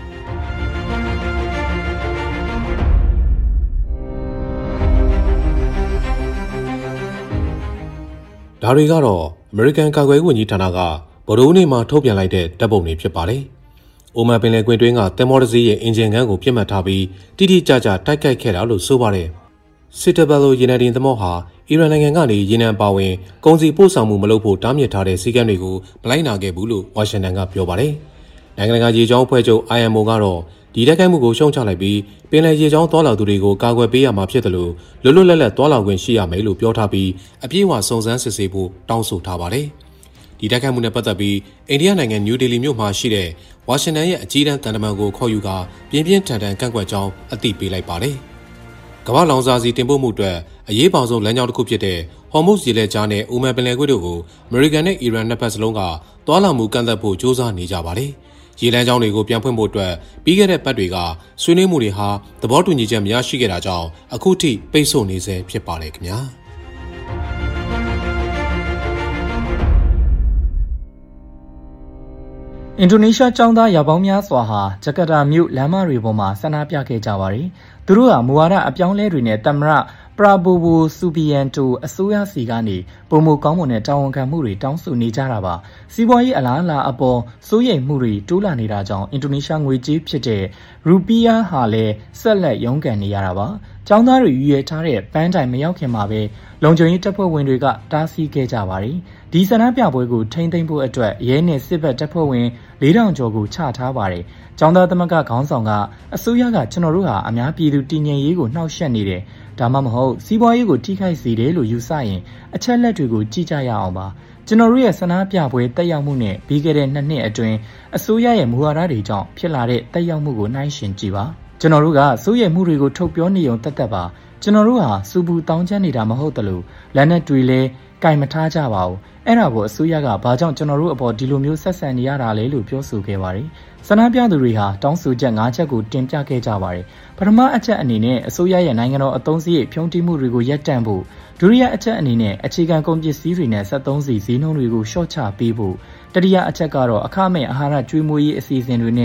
။ဒါတွေကတော့ American ကာကွယ်ရေးဝန်ကြီးဌာနကဗုဒ္ဓဟူးနေ့မှာထုတ်ပြန်လိုက်တဲ့ဓာတ်ပုံတွေဖြစ်ပါတယ်။အိုမန်ပင်လယ်ကွေ့တွင်းကသင်္ဘောတစ်စီးရဲ့အင်ဂျင်ခန်းကိုပြစ်မှတ်ထားပြီးတိတိကျကျတိုက်ခိုက်ခဲ့တာလို့ဆိုပါတယ်။ Citadel ရေနံတင်သင်္ဘောဟာအီရန်နိုင်ငံကနေရေနံပါဝင်ကုန်စည်ပို့ဆောင်မှုမလုပ်ဖို့တားမြစ်ထားတဲ့စည်းကမ်းတွေကိုမလိုက်နာခဲ့ဘူးလို့ဝါရှင်တန်ကပြောပါတယ်။နိုင်ငံတကာရေကြောင်းအဖွဲ့ချုပ် IMO ကတော့ဒီတိုက်ခိုက်မှုကိုရှုံချလိုက်ပြီးပင်လယ်ရေကြောင်းသွားလာသူတွေကိုကာကွယ်ပေးရမှာဖြစ်တယ်လို့လွတ်လွတ်လပ်လပ်သွားလာခွင့်ရှိရမယ်လို့ပြောထားပြီးအပြည့်အဝစုံစမ်းစစ်ဆေးဖို့တောင်းဆိုထားပါတယ်။ဒီတိုက်ခိုက်မှုနဲ့ပတ်သက်ပြီးအိန္ဒိယနိုင်ငံနယူးဒေလီမြို့မှာရှိတဲ့ဝါရှင်တန်ရဲ့အကြီးတန်းတန်တမန်ကိုခေါ်ယူကာပြင်းပြင်းထန်ထန်ကန့်ကွက်ကြောင်းအသိပေးလိုက်ပါတယ်။ကမ္ဘာလောင်စာဆီတင်ပို့မှုအတွက်အရေးပေါဆုံးလမ်းကြောင်းတစ်ခုဖြစ်တဲ့ဟော်မုတ်ရေလက်ကြားနဲ့အိုမန်ပင်လယ်ကွေ့တို့ကိုအမေရိကန်နဲ့အီရန်နှစ်ဖက်စလုံးကသွာလာမှုကန့်သတ်ဖို့ကြိုးစားနေကြပါတယ်။ရေလမ်းကြောင်းတွေကိုပြန်ဖွင့်ဖို့အတွက်ပြီးခဲ့တဲ့ပတ်တွေကဆွေးနွေးမှုတွေဟာသဘောတူညီချက်မရရှိခဲ့တာကြောင့်အခုထိပိတ်ဆို့နေဆဲဖြစ်ပါတယ်ခင်ဗျာ။အင်ဒိုနီးရှားကျောင်းသားရာပေါင်းများစွာဟာဂျကာတာမြို့လမ်းမတွေပေါ်မှာဆန္ဒပြခဲ့ကြပါတယ်။သူတို့ဟာမူဝါဒအပြောင်းလဲတွေနဲ့သမ္မတပရာဘိုဝိုဆူဘီယန်တိုအစိုးရစီကနေပုံမကောင်းမွန်တဲ့တာဝန်ခံမှုတွေတောင်းဆိုနေကြတာပါ။စီးပွားရေးအလားအလာအပေါ်စိုးရိမ်မှုတွေတိုးလာနေတာကြောင့်အင်ဒိုနီးရှားငွေကြေးဖြစ်တဲ့ရူပီးယားဟာလည်းဆက်လက်ရုန်းကန်နေရတာပါ။ကျောင်းသားတွေရွေးထားတဲ့ပန်းတိုင်မရောက်ခင်မှာပဲလုံခြုံရေးတပ်ဖွဲ့ဝင်တွေကတားဆီးခဲ့ကြပါတယ်။ဒီဆန္ဒပြပွဲကိုထိန်းသိမ်းဖို့အတွက်ရဲနဲ့စစ်ဘက်တပ်ဖွဲ့ဝင်4000ကျော်ကိုချထားပါတယ်။ကျောင်းသားသမဂ္ဂခေါင်းဆောင်ကအစိုးရကကျွန်တော်တို့ဟာအများပြည်သူတည်ငြိမ်ရေးကိုနှောက်ယှက်နေတယ်။ဒါမှမဟုတ်စီးပွားရေးကိုထိခိုက်စေတယ်လို့ယူဆရင်အချက်လက်တွေကိုကြည့်ကြရအောင်ပါ။ကျွန်တော်တို့ရဲ့ဆန္ဒပြပွဲတက်ရောက်မှုနဲ့ပြီးခဲ့တဲ့2နှစ်အတွင်းအစိုးရရဲ့မူဝါဒတွေကြောင့်ဖြစ်လာတဲ့တက်ရောက်မှုကိုနှိုင်းယှဉ်ကြည့်ပါ။ကျွန်တော်တို့ကစိုးရိမ်မှုတွေကိုထုတ်ပြောနေုံသက်ပါကျွန်တော်တို့ဟာစူပူတောင်းချမ်းနေတာမဟုတ်တလို့လက်နက်တွေလည်းကင်မထားကြပါဘူးအဲ့ဒါကိုအစိုးရကဘာကြောင့်ကျွန်တော်တို့အပေါ်ဒီလိုမျိုးဆက်ဆံနေရတာလဲလို့ပြောဆိုခဲ့ပါတယ်ဆန္ဒပြသူတွေဟာတောင်းဆိုချက်5ချက်ကိုတင်ပြခဲ့ကြပါတယ်ပထမအချက်အနေနဲ့အစိုးရရဲ့နိုင်ငံတော်အသုံးစရိတ်ဖြုန်းတီးမှုတွေကိုရပ်တန့်ဖို့ဒုတိယအချက်အနေနဲ့အခြေခံကုန်ပစ္စည်းတွေနဲ့73စီဈေးနှုန်းတွေကိုလျှော့ချပေးဖို့တတိယအချက်ကတော့အခမဲ့အာဟာရကျွေးမွေးရေးအစီအစဉ်တွေနဲ့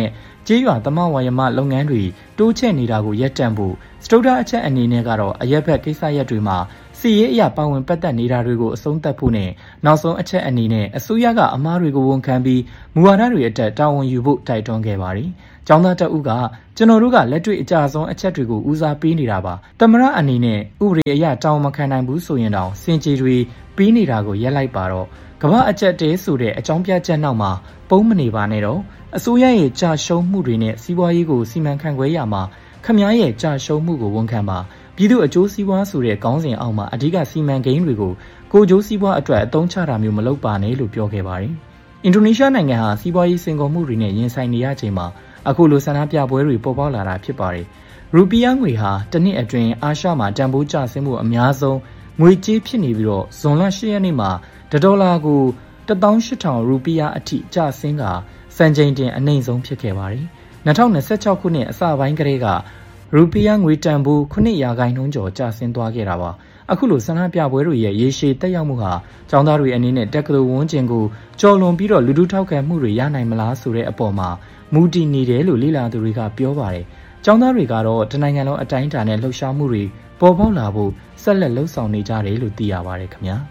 ကျေးရွာသမဝါယမလုပ်ငန်းတွေတိုးချဲ့နေတာကိုရပ်တန့်ဖို့စတုဒ္ဓအချက်အနေနဲ့ကတော့အရက်ဘက်ကိစ္စရပ်တွေမှာစီရေးအရာပါဝင်ပတ်သက်နေတာတွေကိုအဆုံးသတ်ဖို့နဲ့နောက်ဆုံးအချက်အနေနဲ့အစိုးရကအမှားတွေကိုဝန်ခံပြီးမူဝါဒတွေအတက်တာဝန်ယူဖို့တိုက်တွန်းခဲ့ပါတယ်။ကျောင်းသားတအုပ်ကကျွန်တော်တို့ကလက်တွေ့အကြဆုံးအချက်တွေကိုဦးစားပေးနေတာပါ။သမရအနေနဲ့ဥပဒေအရတာဝန်မခံနိုင်ဘူးဆိုရင်တောင်စင်ကြေတွေပြီးနေတာကိုရက်လိုက်ပါတော့ကမ္ဘာအချက်တဲဆိုတဲ့အကြောင်းပြချက်နောက်မှာပုံမနေပါနဲ့တော့အစိုးရရဲ့ကြာရှုံးမှုတွေနဲ့စီးပွားရေးကိုစီမံခန့်ခွဲရမှာခမားရဲ့ကြာရှုံးမှုကိုဝန်ခံပါပြည်သူအကျိုးစီးပွားဆိုတဲ့ခေါင်းစဉ်အောက်မှာအဓိကစီမံကိန်းတွေကိုကိုကျိုးစီးပွားအတွက်အသုံးချတာမျိုးမလုပ်ပါနဲ့လို့ပြောခဲ့ပါတယ်။အင်ဒိုနီးရှားနိုင်ငံဟာစီးပွားရေးစင်ကုန်မှုတွေနဲ့ရင်ဆိုင်နေရချိန်မှာအခုလိုဆန္ဒပြပွဲတွေပေါ်ပေါက်လာတာဖြစ်ပါတယ်။ရူပီးယားငွေဟာတစ်နှစ်အတွင်းအာရှမှာတန်ဖိုးကျဆင်းမှုအများဆုံးငွေကြေးဖြစ်နေပြီးတော့ဇွန်လ10ရက်နေ့မှာ$ကို18,000ရူပီးယားအထိကျဆင်းကစံချိန်တင်အနှိမ့်ဆုံးဖြစ်ခဲ့ပါတယ်။2026ခုနှစ်အစပိုင်းကတည်းကရူပီးယားငွေတန်ဖိုး9%ကျော်ကျဆင်းသွားခဲ့တာပါ။အခုလိုဆန္ဒပြပွဲတွေရဲ့ရေရှည်တက်ရောက်မှုဟာကျောင်းသားတွေအနေနဲ့တက္ကသိုလ်ဝန်းကျင်ကိုကျော်လွန်ပြီးတော့လူထုထောက်ခံမှုတွေရနိုင်မလားဆိုတဲ့အပေါ်မှာမူတည်နေတယ်လို့လေ့လာသူတွေကပြောပါတယ်။ကျောင်းသားတွေကတော့တနိုင်ငံလုံးအတိုင်းအတာနဲ့လှုပ်ရှားမှုတွေပေါ်ပေါက်လာဖို့ဆက်လက်လှုပ်ဆောင်နေကြတယ်လို့သိရပါတယ်ခင်ဗျာ။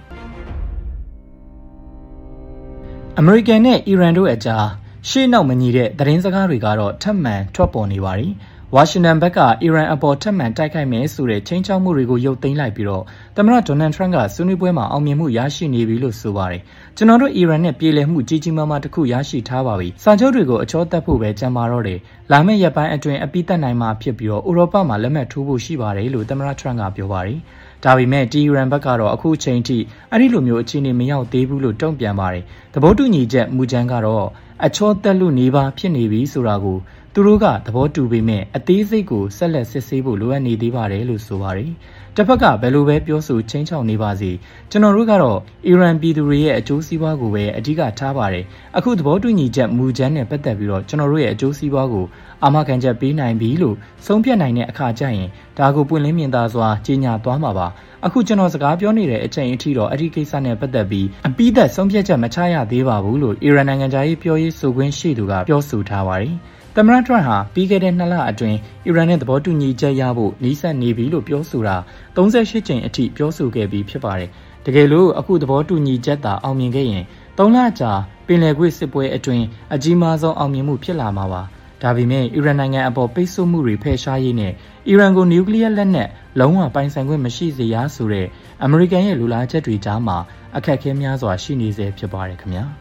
အမေရိကန်နဲ့အီရန်တို့အကြားရှေ့နောက်မညီတဲ့သတင်းစကားတွေကတော့ထပ်မံထွက်ပေါ်နေပါတယ်။ဝါရှင်တန်ဘက်ကအီရန်အပေါ်ထပ်မံတိုက်ခိုက်မယ်ဆိုတဲ့ချိန်ချောက်မှုတွေကိုရုပ်သိမ်းလိုက်ပြီးတော့သမ္မတဒေါ်နယ်ထရန့်ကဆွေးနွေးပွဲမှာအောင်မြင်မှုရရှိနေပြီလို့ဆိုပါတယ်။ကျွန်တော်တို့အီရန်နဲ့ပြေလည်မှုကြီးကြီးမားမားတစ်ခုရရှိထားပါပြီ။စာချုပ်တွေကိုအချောတက်ဖို့ပဲကြံပါတော့တယ်။လာမယ့်ရက်ပိုင်းအတွင်းအပိသက်နိုင်မှာဖြစ်ပြီးတော့ဥရောပမှာလက်မှတ်ထိုးဖို့ရှိပါတယ်လို့သမ္မတထရန့်ကပြောပါတယ်။ဒါပေမဲ့တီအီရန်ဘက်ကတော့အခုချိန်ထိအဲ့ဒီလိုမျိုးအခြေအနေမရောက်သေးဘူးလို့တုံ့ပြန်ပါတယ်။သဘောတူညီချက်မူကြမ်းကတော့အချောတက်လို့နေပါဖြစ်နေပြီဆိုတာကိုသူတို့ကသဘောတူပေမဲ့အသေးစိတ်ကိုဆက်လက်စစ်ဆေးဖို့လိုအပ်နေသေးပါတယ်လို့ဆိုပါတယ်။တစ်ဖက်ကဘယ်လိုပဲပြောဆိုချင်းချောက်နေပါစေကျွန်တော်တို့ကတော့အီရန်ပြည်သူတွေရဲ့အကျိုးစီးပွားကိုပဲအဓိကထားပါတယ်။အခုသဘောတူညီချက်မူကြမ်းနဲ့ပတ်သက်ပြီးတော့ကျွန်တော်တို့ရဲ့အကျိုးစီးပွားကိုအာမခံချက်ပေးနိုင်ပြီလို့ဆုံးဖြတ်နိုင်တဲ့အခါကျရင်ဒါကိုပွင့်လင်းမြင်သာစွာကြေညာသွားမှာပါ။အခုကျွန်တော်စကားပြောနေတဲ့အချိန်အထိတော့အဲ့ဒီကိစ္စနဲ့ပတ်သက်ပြီးအပိသက်ဆုံးဖြတ်ချက်မချရသေးပါဘူးလို့အီရန်နိုင်ငံသားရေးပြောရေးဆိုခွင့်ရှိသူကပြောဆိုထားပါတယ်။သမ္မတထရန့်ဟာပြီးခဲ့တဲ့2လအတွင်းအီရန်နဲ့သဘောတူညီချက်ရဖို့နှီးစပ်နေပြီလို့ပြောဆိုတာ38ကြိမ်အထိပြောဆိုခဲ့ပြီးဖြစ်ပါတယ်။တကယ်လို့အခုသဘောတူညီချက်သာအောင်မြင်ခဲ့ရင်3လကြာပင်လယ်ကွေ့စစ်ပွဲအတွင်းအကြီးမားဆုံးအောင်မြင်မှုဖြစ်လာမှာပါ။ဒါပေမဲ့အီရန်နိုင်ငံအပေါ်ပိတ်ဆို့မှုတွေဖယ်ရှားရေးနဲ့အီရန်ကိုနျူကလ িয়ার လက်နက်လုံးဝပိုင်ဆိုင်ခွင့်မရှိစေရဆိုတဲ့အမေရိကန်ရဲ့လူလားချက်တွေကြားမှာအခက်အခဲများစွာရှိနေစေဖြစ်ပါတယ်ခင်ဗျာ။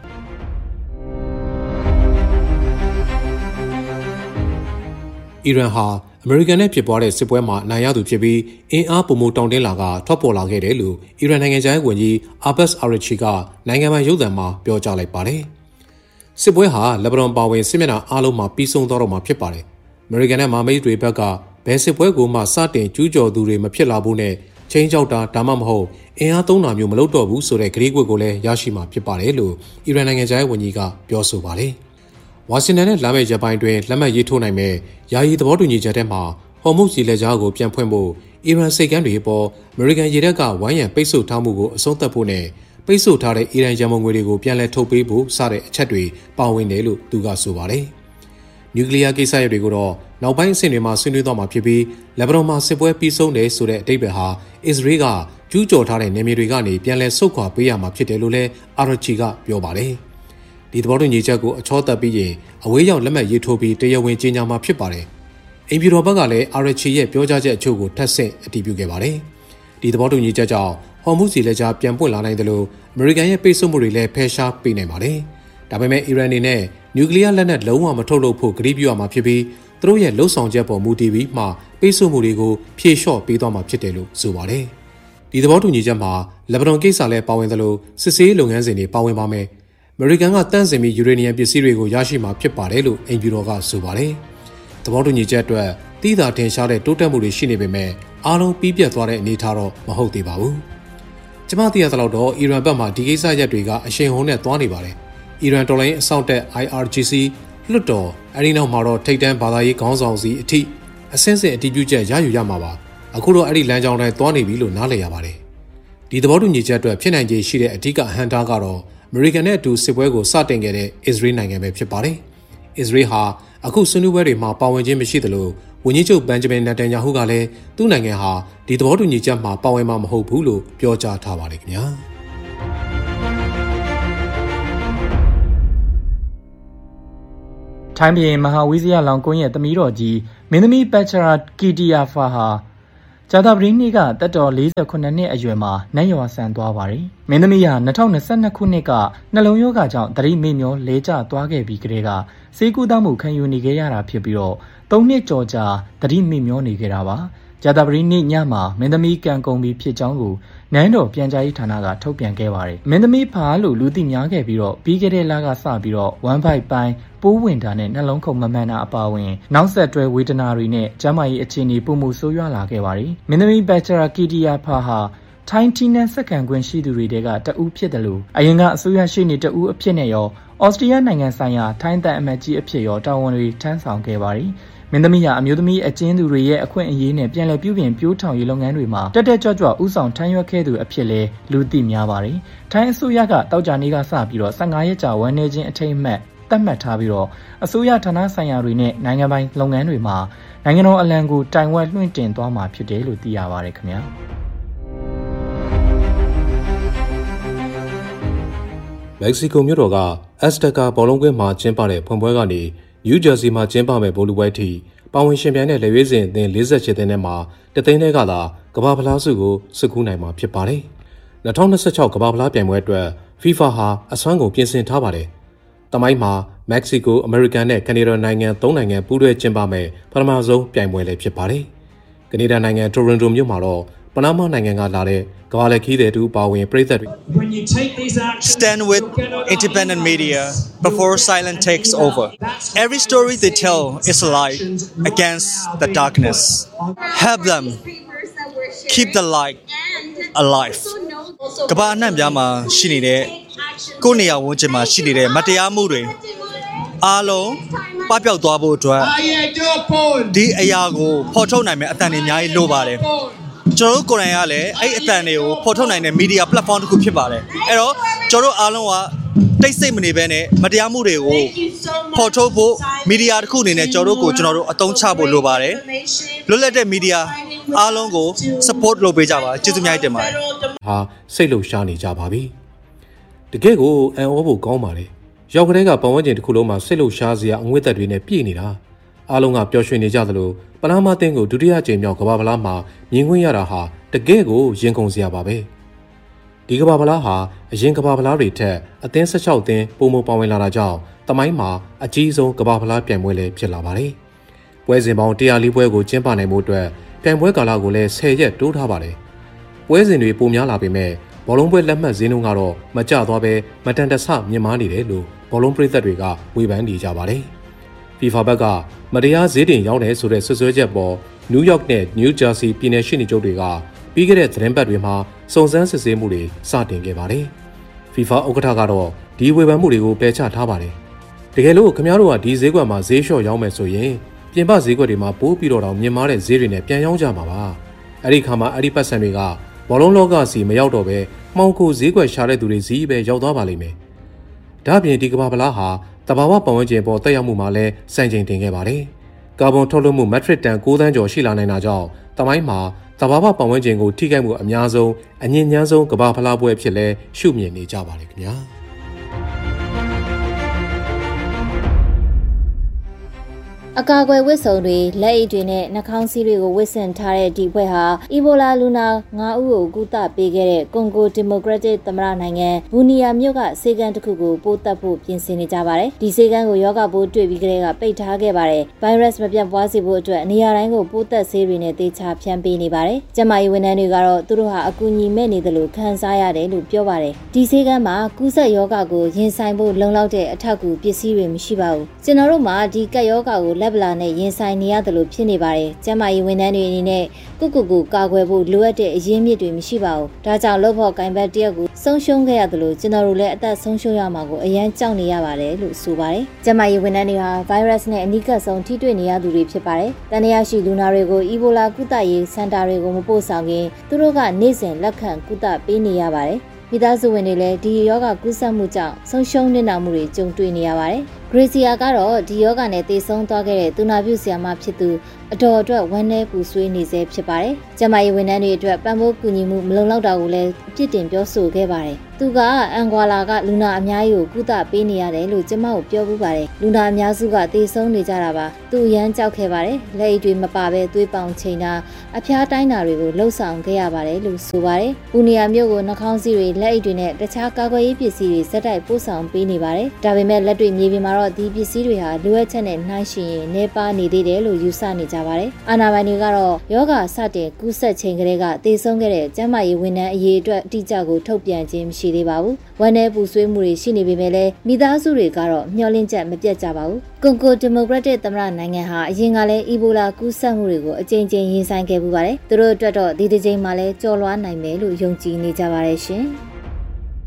အီရန်ဟာအမေရိကန်နဲ့ဖြစ်ပွားတဲ့စစ်ပွဲမှာအနိုင်ရသူဖြစ်ပြီးအင်အားပုံမှုတောင်းတင်းလာကထွက်ပေါ်လာခဲ့တယ်လို့အီရန်နိုင်ငံသားဝန်ကြီးအာဘတ်အာရချီကနိုင်ငံပိုင်ရုပ်သံမှာပြောကြားလိုက်ပါတယ်။စစ်ပွဲဟာလက်ဘနွန်ပါဝင်စစ်မျက်နှာအားလုံးမှာပြီးဆုံးသွားတော့မှာဖြစ်ပါတယ်။အမေရိကန်နဲ့မဟာမိတ်တွေဘက်ကဘယ်စစ်ပွဲကိုမှစတင်ကျူးကျော်သူတွေမဖြစ်လာဘူးနဲ့ချင်းချောက်တာဒါမှမဟုတ်အင်အားသုံးတာမျိုးမလုပ်တော့ဘူးဆိုတဲ့ကတိကဝတ်ကိုလည်းရရှိမှာဖြစ်ပါတယ်လို့အီရန်နိုင်ငံသားဝန်ကြီးကပြောဆိုပါတယ်။ဝါရှင်တန်နဲ့လာမယ့်ရက်ပိုင်းတွင်လက်မှတ်ရေးထိုးနိုင်မဲ့ယာယီသဘောတူညီချက်ထဲမှာဟော်မုတ်ရေလက်ကြားကိုပြန်ဖွင့်ဖို့အီရန်စိတ်ကမ်းတွေပေါ်အမေရိကန်ရေတပ်ကဝိုင်းရံပိတ်ဆို့ထားမှုကိုအဆုံးသတ်ဖို့နဲ့ပိတ်ဆို့ထားတဲ့အီရန်ရန်ပုံငွေတွေကိုပြန်လည်ထုတ်ပေးဖို့စတဲ့အချက်တွေပါဝင်တယ်လို့သူကဆိုပါတယ်။နျူကလ িয়ার ကိစ္စရပ်တွေကိုတော့နောက်ပိုင်းအဆင့်တွေမှာဆွေးနွေးသွားမှာဖြစ်ပြီးလက်ဘနွန်မှာစစ်ပွဲပြီးဆုံးတယ်ဆိုတဲ့အဓိပ္ပာယ်ဟာအစ္စရေးကကျူးကျော်ထားတဲ့နယ်မြေတွေကနေပြန်လည်ဆုတ်ခွာပေးရမှာဖြစ်တယ်လို့လည်းအာရချီကပြောပါတယ်။ဒီသဘောတူညီချက်ကိုအချောတက်ပြီးရင်အဝေးရောက်လက်မှတ်ရေးထိုးပြီးတရားဝင်ကြေညာမှာဖြစ်ပါတယ်။အိမ်ဖြူတော်ဘက်ကလည်းအာရချီရဲ့ပြောကြားချက်အချို့ကိုထပ်ဆင့်အတည်ပြုခဲ့ပါတယ်။ဒီသဘောတူညီချက်ကြောင့်ဟော်မုစီလက်ကြားပြန်ပွင့်လာနိုင်တယ်လို့အမေရိကန်ရဲ့ပိတ်ဆို့မှုတွေလည်းဖယ်ရှားပေးနိုင်ပါတယ်။ဒါပေမဲ့အီရန်အနေနဲ့နျူကလ িয়ার လက်နက်လုံးဝမထုတ်လုပ်ဖို့ကတိပြုရမှာဖြစ်ပြီးသူတို့ရဲ့လှုပ်ဆောင်ချက်ပေါ်မူတည်ပြီးမှပိတ်ဆို့မှုတွေကိုဖြေလျှော့ပေးသွားမှာဖြစ်တယ်လို့ဆိုပါတယ်။ဒီသဘောတူညီချက်မှာလက်ဘနွန်ကိစ္စလည်းပါဝင်သလိုစစ်ဆေးလုပ်ငန်းစဉ်တွေပါဝင်ပါမယ်။အမေရိကန်ကတန့်စင်ပြီးယူရေနီယံပစ္စည်းတွေကိုရရှိမှာဖြစ်ပါတယ်လို့အိမ်ဖြူတော်ကဆိုပါတယ်။သဘောတူညီချက်အတွက်တိသာထင်ရှားတဲ့တိုးတက်မှုတွေရှိနေပေမဲ့အားလုံးပြီးပြတ်သွားတဲ့အနေအထားတော့မဟုတ်သေးပါဘူး။ကျမသိရသလောက်တော့အီရန်ဘက်မှဒီကိစ္စရပ်တွေကအရှိန်ဟုန်နဲ့သွားနေပါတယ်။အီရန်တော်လိုင်းအစောင့်တက် IRGC လွှတ်တော်အဲဒီနောက်မှာတော့ထိပ်တန်းဘာသာရေးခေါင်းဆောင်စီအထိအဆင့်ဆင့်အတည်ပြုချက်ရယူရမှာပါ။အခုတော့အဲ့ဒီလမ်းကြောင်းတိုင်းသွားနေပြီလို့နားလည်ရပါတယ်။ဒီသဘောတူညီချက်အတွက်ဖြစ်နိုင်ခြေရှိတဲ့အဓိကအဟန့်တားကတော့အမေရိကန်နဲ့အတူစစ်ပွဲကိုစတင်ခဲ့တဲ့အစ္စရေးနိုင်ငံပဲဖြစ်ပါတယ်။အစ္စရေးဟာအခုဆွေးနွေးပွဲတွေမှာပါဝင်ခြင်းမရှိသလိုဝန်ကြီးချုပ်ဘန်ဂျမင်နက်တန်ယာဟုကလည်းသူ့နိုင်ငံဟာဒီသဘောတူညီချက်မှာပါဝင်မှာမဟုတ်ဘူးလို့ပြောကြားထားပါတယ်ခင်ဗျာထိုင်းပြည်မဟာဝိဇယလောင်ကွန်းရဲ့သမီးတော်ကြီးမင်းသမီးပတ်ချရာကီတီယာဖာဟာဂျာတာပရီနီကတက်တော်48နှစ်အရွယ်မှာနတ်ရွာဆန်သွားပါတယ်။မင်းသမီးဟာ2022ခုနှစ်ကနှလုံးရောဂါကြောင့်သတိမေ့မျောလဲကျသွားခဲ့ပြီးကတည်းကဆေးကုသမှုခံယူနေခဲ့ရတာဖြစ်ပြီးတော့3နှစ်ကျော်ကြာသတိမေ့မျောနေခဲ့တာပါ။ဂျာတာပရီနီညမှာမင်းသမီးကံကုန်ပြီးဖြစ်ကြောင်းကိုနန်းတော်ပြန်ကြားရေးဌာနကထုတ်ပြန်ခဲ့ပါတယ်။မင်းသမီးဖာလို့လူသိများခဲ့ပြီးတော့ပြီးခဲ့တဲ့လကစပြီးတော့1 byte ပိုင်းပိုးဝင်တာနဲ့နှလုံးခုန်မမှန်တာအပါအဝင်နောက်ဆက်တွဲဝေဒနာတွေနဲ့ကျန်းမာရေးအခြေအနေပုံမှုဆိုးရွားလာခဲ့ပါတယ်။မင်းသမီးဘက်ချရာကီတီယာဖာဟာထိုင်းတီနန်စက္ကန့်ခွင့်ရှိသူတွေတဲကတဦးဖြစ်တယ်လို့အရင်ကအစိုးရရှိနေတဦးအဖြစ်နဲ့ရောဩစတြေးလျနိုင်ငံဆိုင်ရာထိုင်းတပ်အမတ်ကြီးအဖြစ်ရောတာဝန်တွေထမ်းဆောင်ခဲ့ပါတယ်။မင်းသမီးဟာအမျိုးသမီးအကျဉ်းသူတွေရဲ့အခွင့်အရေးနဲ့ပြန်လည်ပြုပြင်ပြိုးထောင်ရေးလုပ်ငန်းတွေမှာတက်တက်ကြွကြွဥဆောင်ထမ်းရွက်ခဲ့သူအဖြစ်လဲလူသိများပါတယ်။ထိုင်းအစိုးရကတောက်ကြနေကစပြီးတော့15ရက်ကြာဝန်နေခြင်းအထိမ်းအမှတ်သတ်မှတ်ထားပြီးတော့အစိုးရဌာနဆိုင်ရာတွေနဲ့နိုင်ငံပိုင်လုပ်ငန်းတွေမှာနိုင်ငံတော်အလံကိုတိုင်ဝက်လွှင့်တင်သွားမှာဖြစ်တယ်လို့သိရပါတယ်ခင်ဗျာမက္ကဆီကိုမြို့တော်ကအက်စတကာဘောလုံးကွင်းမှာကျင်းပတဲ့ဖွင့်ပွဲကနေနယူးဂျာစီမှာကျင်းပမဲ့ဘောလုံးပွဲထိပါဝင်ရှင်ပြိုင်တဲ့လက်ရွေးစင်အသင်း48သင်းထဲမှာတသိန်းထဲကသာကမ္ဘာဖလားဆုကိုစုကူးနိုင်မှာဖြစ်ပါတယ်။2026ကမ္ဘာဖလားပြိုင်ပွဲအတွက် FIFA ဟာအစွမ်းကုန်ပြင်ဆင်ထားပါတယ်။တမိုင်းမှာမက္ကဆီကိုအမေရိကန်နဲ့ကနေဒါနိုင်ငံ3နိုင်ငံပူးတွဲကျင်းပမဲ့ပထမဆုံးပြိုင်ပွဲလည်းဖြစ်ပါတယ်။ကနေဒါနိုင်ငံတိုရွန်တိုမြို့မှာတော့ပနားမားနိုင်ငံကလာတဲ့ကမ္ဘာလက်ခီးတဲ့တူပါဝင်ပြည်သက်တွေ Stand with independent media before silence takes over. Every story they tell is a light against the darkness. Help them keep the light alive. ကမ္ဘာအနှံ့ပြားမှာရှိနေတဲ့ကိုယ့်နေရာဝန်းကျင်မှာရှိနေတဲ့မတရားမှုတွေအားလုံးပပျောက်သွားဖို့အတွက်ဒီအရာကိုဖော်ထုတ်နိုင်မယ့်အသံတွေအများကြီးလိုပါတယ်ကျွန်တော်တို့ကိုယ်တိုင်ကလည်းအဲ့အသံတွေကိုဖော်ထုတ်နိုင်တဲ့ media platform တစ်ခုဖြစ်ပါတယ်အဲ့တော့ကျွန်တော်တို့အားလုံးကတိတ်ဆိတ်မနေဘဲနဲ့မတရားမှုတွေကိုဖော်ထုတ်ဖို့ media တစ်ခုအနေနဲ့ကျွန်တော်တို့အသုံးချဖို့လိုပါတယ်လွတ်လပ်တဲ့ media အားလုံးကို support လုပ်ပေးကြပါကျေးဇူးများတင်ပါတယ်ဟာစိတ်လှုပ်ရှားနေကြပါပြီတကယ်ကိုအန်အောဖို့ကောင်းပါလေရောက်ကလေးကပတ်ဝန်းကျင်တစ်ခုလုံးမှာစိတ်လှုပ်ရှားစရာအငွေ့သက်တွေနဲ့ပြည့်နေတာအားလုံးကပျော်ရွှင်နေကြသလိုပနားမားတင်းကိုဒုတိယကြိမ်မြောက်ကမ္ဘာဖလားမှာမြင်ခွင့်ရတာဟာတကယ်ကိုရင်ခုန်စရာပါပဲဒီကမ္ဘာဖလားဟာအရင်ကမ္ဘာဖလားတွေထက်အသင်း16သင်းပုံမပါဝင်လာတာကြောင့်တမိုင်းမှာအကြီးဆုံးကမ္ဘာဖလားပြိုင်ပွဲလည်းဖြစ်လာပါတယ်ပွဲစဉ်ပေါင်း104ပွဲကိုကျင်းပနိုင်မှုအတွက်ပြိုင်ပွဲကာလကိုလည်း10ရက်တိုးထားပါတယ်ပွဲစဉ်တွေပိုများလာပေမဲ့ဘောလုံးပွဲလက်မှတ်ဈေးနှုန်းကတော့မကျသွားပဲမတန်တဆမြင့်မားနေတယ်လို့ဘောလုံးပရိသတ်တွေကဝေဖန်နေကြပါတယ် FIFA ဘက်ကမတရားဈေးတင်ရောက်တယ်ဆိုတဲ့ဆွဆွဲချက်ပေါ်နယူးယောက်နဲ့နယူးဂျာစီပြည်နယ်ရှိနေချုပ်တွေကပြီးခဲ့တဲ့သတင်းပတ်တွေမှာစုံစမ်းစစ်ဆေးမှုတွေစတင်ခဲ့ပါတယ်။ FIFA ဥက္ကဋ္ဌကတော့ဒီဝေဖန်မှုတွေကိုပယ်ချထားပါတယ်။တကယ်လို့ခင်ဗျားတို့ကဒီဈေးကွက်မှာဈေးလျှော့ရောင်းမယ်ဆိုရင်ပြင်ပဈေးကွက်တွေမှာပိုးပြီးတော့မြင်မာတဲ့ဈေးတွေနဲ့ပြန်ရောင်းကြမှာပါ။အဲ့ဒီခါမှာအဲ့ဒီပတ်စံတွေကဘောလုံးလောကစီမရောက်တော့ပဲမှောင်ခိုဈေးကွက်ရှာတဲ့သူတွေစီးပဲရောက်သွားပါလိမ့်မယ်။ဒါ့အပြင်ဒီကမ္ဘာဖလားဟာတဘာဝပတ်ဝန်းကျင်ပေါ်တက်ရောက်မှုမှာလည်းစံချိန်တင်ခဲ့ပါတယ်။ကာဗွန်ထုတ်လွှတ်မှုမက်ထရစ်တန်9သန်းကျော်ရှိလာနိုင်တာကြောင့်တမိုင်းမှာတဘာဝပတ်ဝန်းကျင်ကိုထိခိုက်မှုအများဆုံးအငြင်းညမ်းဆုံးကမ္ဘာဖလားပွဲဖြစ်လဲရှုမြင်နေကြပါလေခင်ဗျာ။အကာအကွယ်ဝတ်စုံတွေလက်အိတ်တွေနဲ့နှာခေါင်းစည်းတွေကိုဝတ်ဆင်ထားတဲ့ဒီပွဲဟာအီဘိုလာလူနာ9ဦးကိုကုသပေးခဲ့တဲ့ကွန်ဂိုဒီမိုကရက်တစ်သမ္မတနိုင်ငံဘူနီယာမြို့ကစေကန်းတစ်ခုကိုပိုးသက်ဖို့ပြင်ဆင်နေကြပါတယ်။ဒီစေကန်းကိုယောဂပိုးတွေ့ပြီးကလေးကပိတ်ထားခဲ့ပါတယ်။ဗိုင်းရပ်စ်မပြန့်ပွားစေဖို့အတွက်နေရာတိုင်းကိုပိုးသက်ဆေးတွေနဲ့တေချာဖြန်းပေးနေပါတယ်။ကျန်းမာရေးဝန်ထမ်းတွေကတော့သူတို့ဟာအကူအညီမဲ့နေတယ်လို့ခံစားရတယ်လို့ပြောပါတယ်။ဒီစေကန်းမှာကူးစက်ယောဂကိုရင်ဆိုင်ဖို့လုံလောက်တဲ့အထောက်အကူပစ္စည်းတွေမရှိပါဘူး။ကျွန်တော်တို့မှာဒီကပ်ယောဂကိုလက်ဗလာနဲ့ရင်ဆိုင်နေရတယ်လို့ဖြစ်နေပါတယ်။ကျန်းမာရေးဝန်ထမ်းတွေအနေနဲ့ကိုကာကွယ်ဖို့လိုအပ်တဲ့အရင်းမြစ်တွေမရှိပါဘူး။ဒါကြောင့်လုပ်ဖို့ကိုင်ဘတ်တရက်ကိုဆုံးရှုံးခဲ့ရတယ်လို့ကျွန်တော်တို့လည်းအသက်ဆုံးရှုံးရမှာကိုအရန်ကြောက်နေရပါတယ်လို့ဆိုပါတယ်။ကျန်းမာရေးဝန်ထမ်းတွေဟာဗိုင်းရပ်စ်နဲ့အနီးကပ်ဆုံးထိတွေ့နေရသူတွေဖြစ်ပါတယ်။တန်ရာရှိလူနာတွေကိုအီဘိုလာကုသရေးစင်တာတွေကိုမပို့ဆောင်ခင်သူတို့ကနေ့စဉ်လက်ခံကုသပေးနေရပါတယ်။မိသားစုဝင်တွေလည်းဒီယောဂကူးစက်မှုကြောင့်ဆုံးရှုံးနေတာမှုတွေကြုံတွေ့နေရပါတယ်။ Gracia ကတော့ဒီယောဂနဲ့တေဆုံးသွားခဲ့တဲ့သူနာပြုဆရာမဖြစ်သူအတော်အတွက်ဝမ်းနည်းပူဆွေးနေစေဖြစ်ပါတယ်။ကျမရေးဝန်ထမ်းတွေအတွက်ပံ့ပိုးကူညီမှုမလုံလောက်တာကိုလည်းအပြစ်တင်ပြောဆိုခဲ့ပါတယ်။သူကအန်ဂွာလာကလူနာအများကြီးကိုကုသပေးနေရတယ်လို့ကျမကိုပြောပူပါတယ်။လူနာအများစုကတေဆုံးနေကြတာပါ။သူရမ်းကြောက်ခဲ့ပါတယ်။လက်အိတ်တွေမပါဘဲသွေးပေါင်ချိန်တာအဖျားတိုင်းတာတွေကိုလှုပ်ဆောင်ခဲ့ရပါတယ်လို့ဆိုပါတယ်။ပူနီယာမြို့ကိုနှာခေါင်းစည်းတွေလက်အိတ်တွေနဲ့တခြားကာကွယ်ရေးပစ္စည်းတွေစက်တိုက်ပို့ဆောင်ပေးနေပါတယ်။ဒါပေမဲ့လက်တွေ့မြေပြင်မှာတော့ဒီပစ္စည်းတွေဟာလိုအပ်ချက်နဲ့နှိုင်းယှဉ်ရင်နှဲပါနေသေးတယ်လို့ယူဆနေကြပါတယ်။အာဏာပိုင်တွေကတော့ယောဂစတင်ကူးစက်ချိန်ကလေးကတေဆုံးခဲ့တဲ့ကျန်းမာရေးဝန်ထမ်းအရေးအတွက်အတိအကျကိုထုတ်ပြန်ခြင်းမရှိသေးပါဘူး။ဝန်내ပူဆွေးမှုတွေရှိနေပေမဲ့လည်းမိသားစုတွေကတော့မျှော်လင့်ချက်မပြတ်ကြပါဘူး။ကွန်ကိုဒီမိုကရက်တစ်သမ္မတနိုင်ငံဟာအရင်ကလည်းအီဘိုလာကူးစက်မှုတွေကိုအကြိမ်ကြိမ်ရင်ဆိုင်ခဲ့ပူပါတယ်။သူတို့အတွက်တော့ဒီတစ်ကြိမ်မှာလည်းကျော်လွှားနိုင်မယ်လို့ယုံကြည်နေကြပါတယ်ရှင်။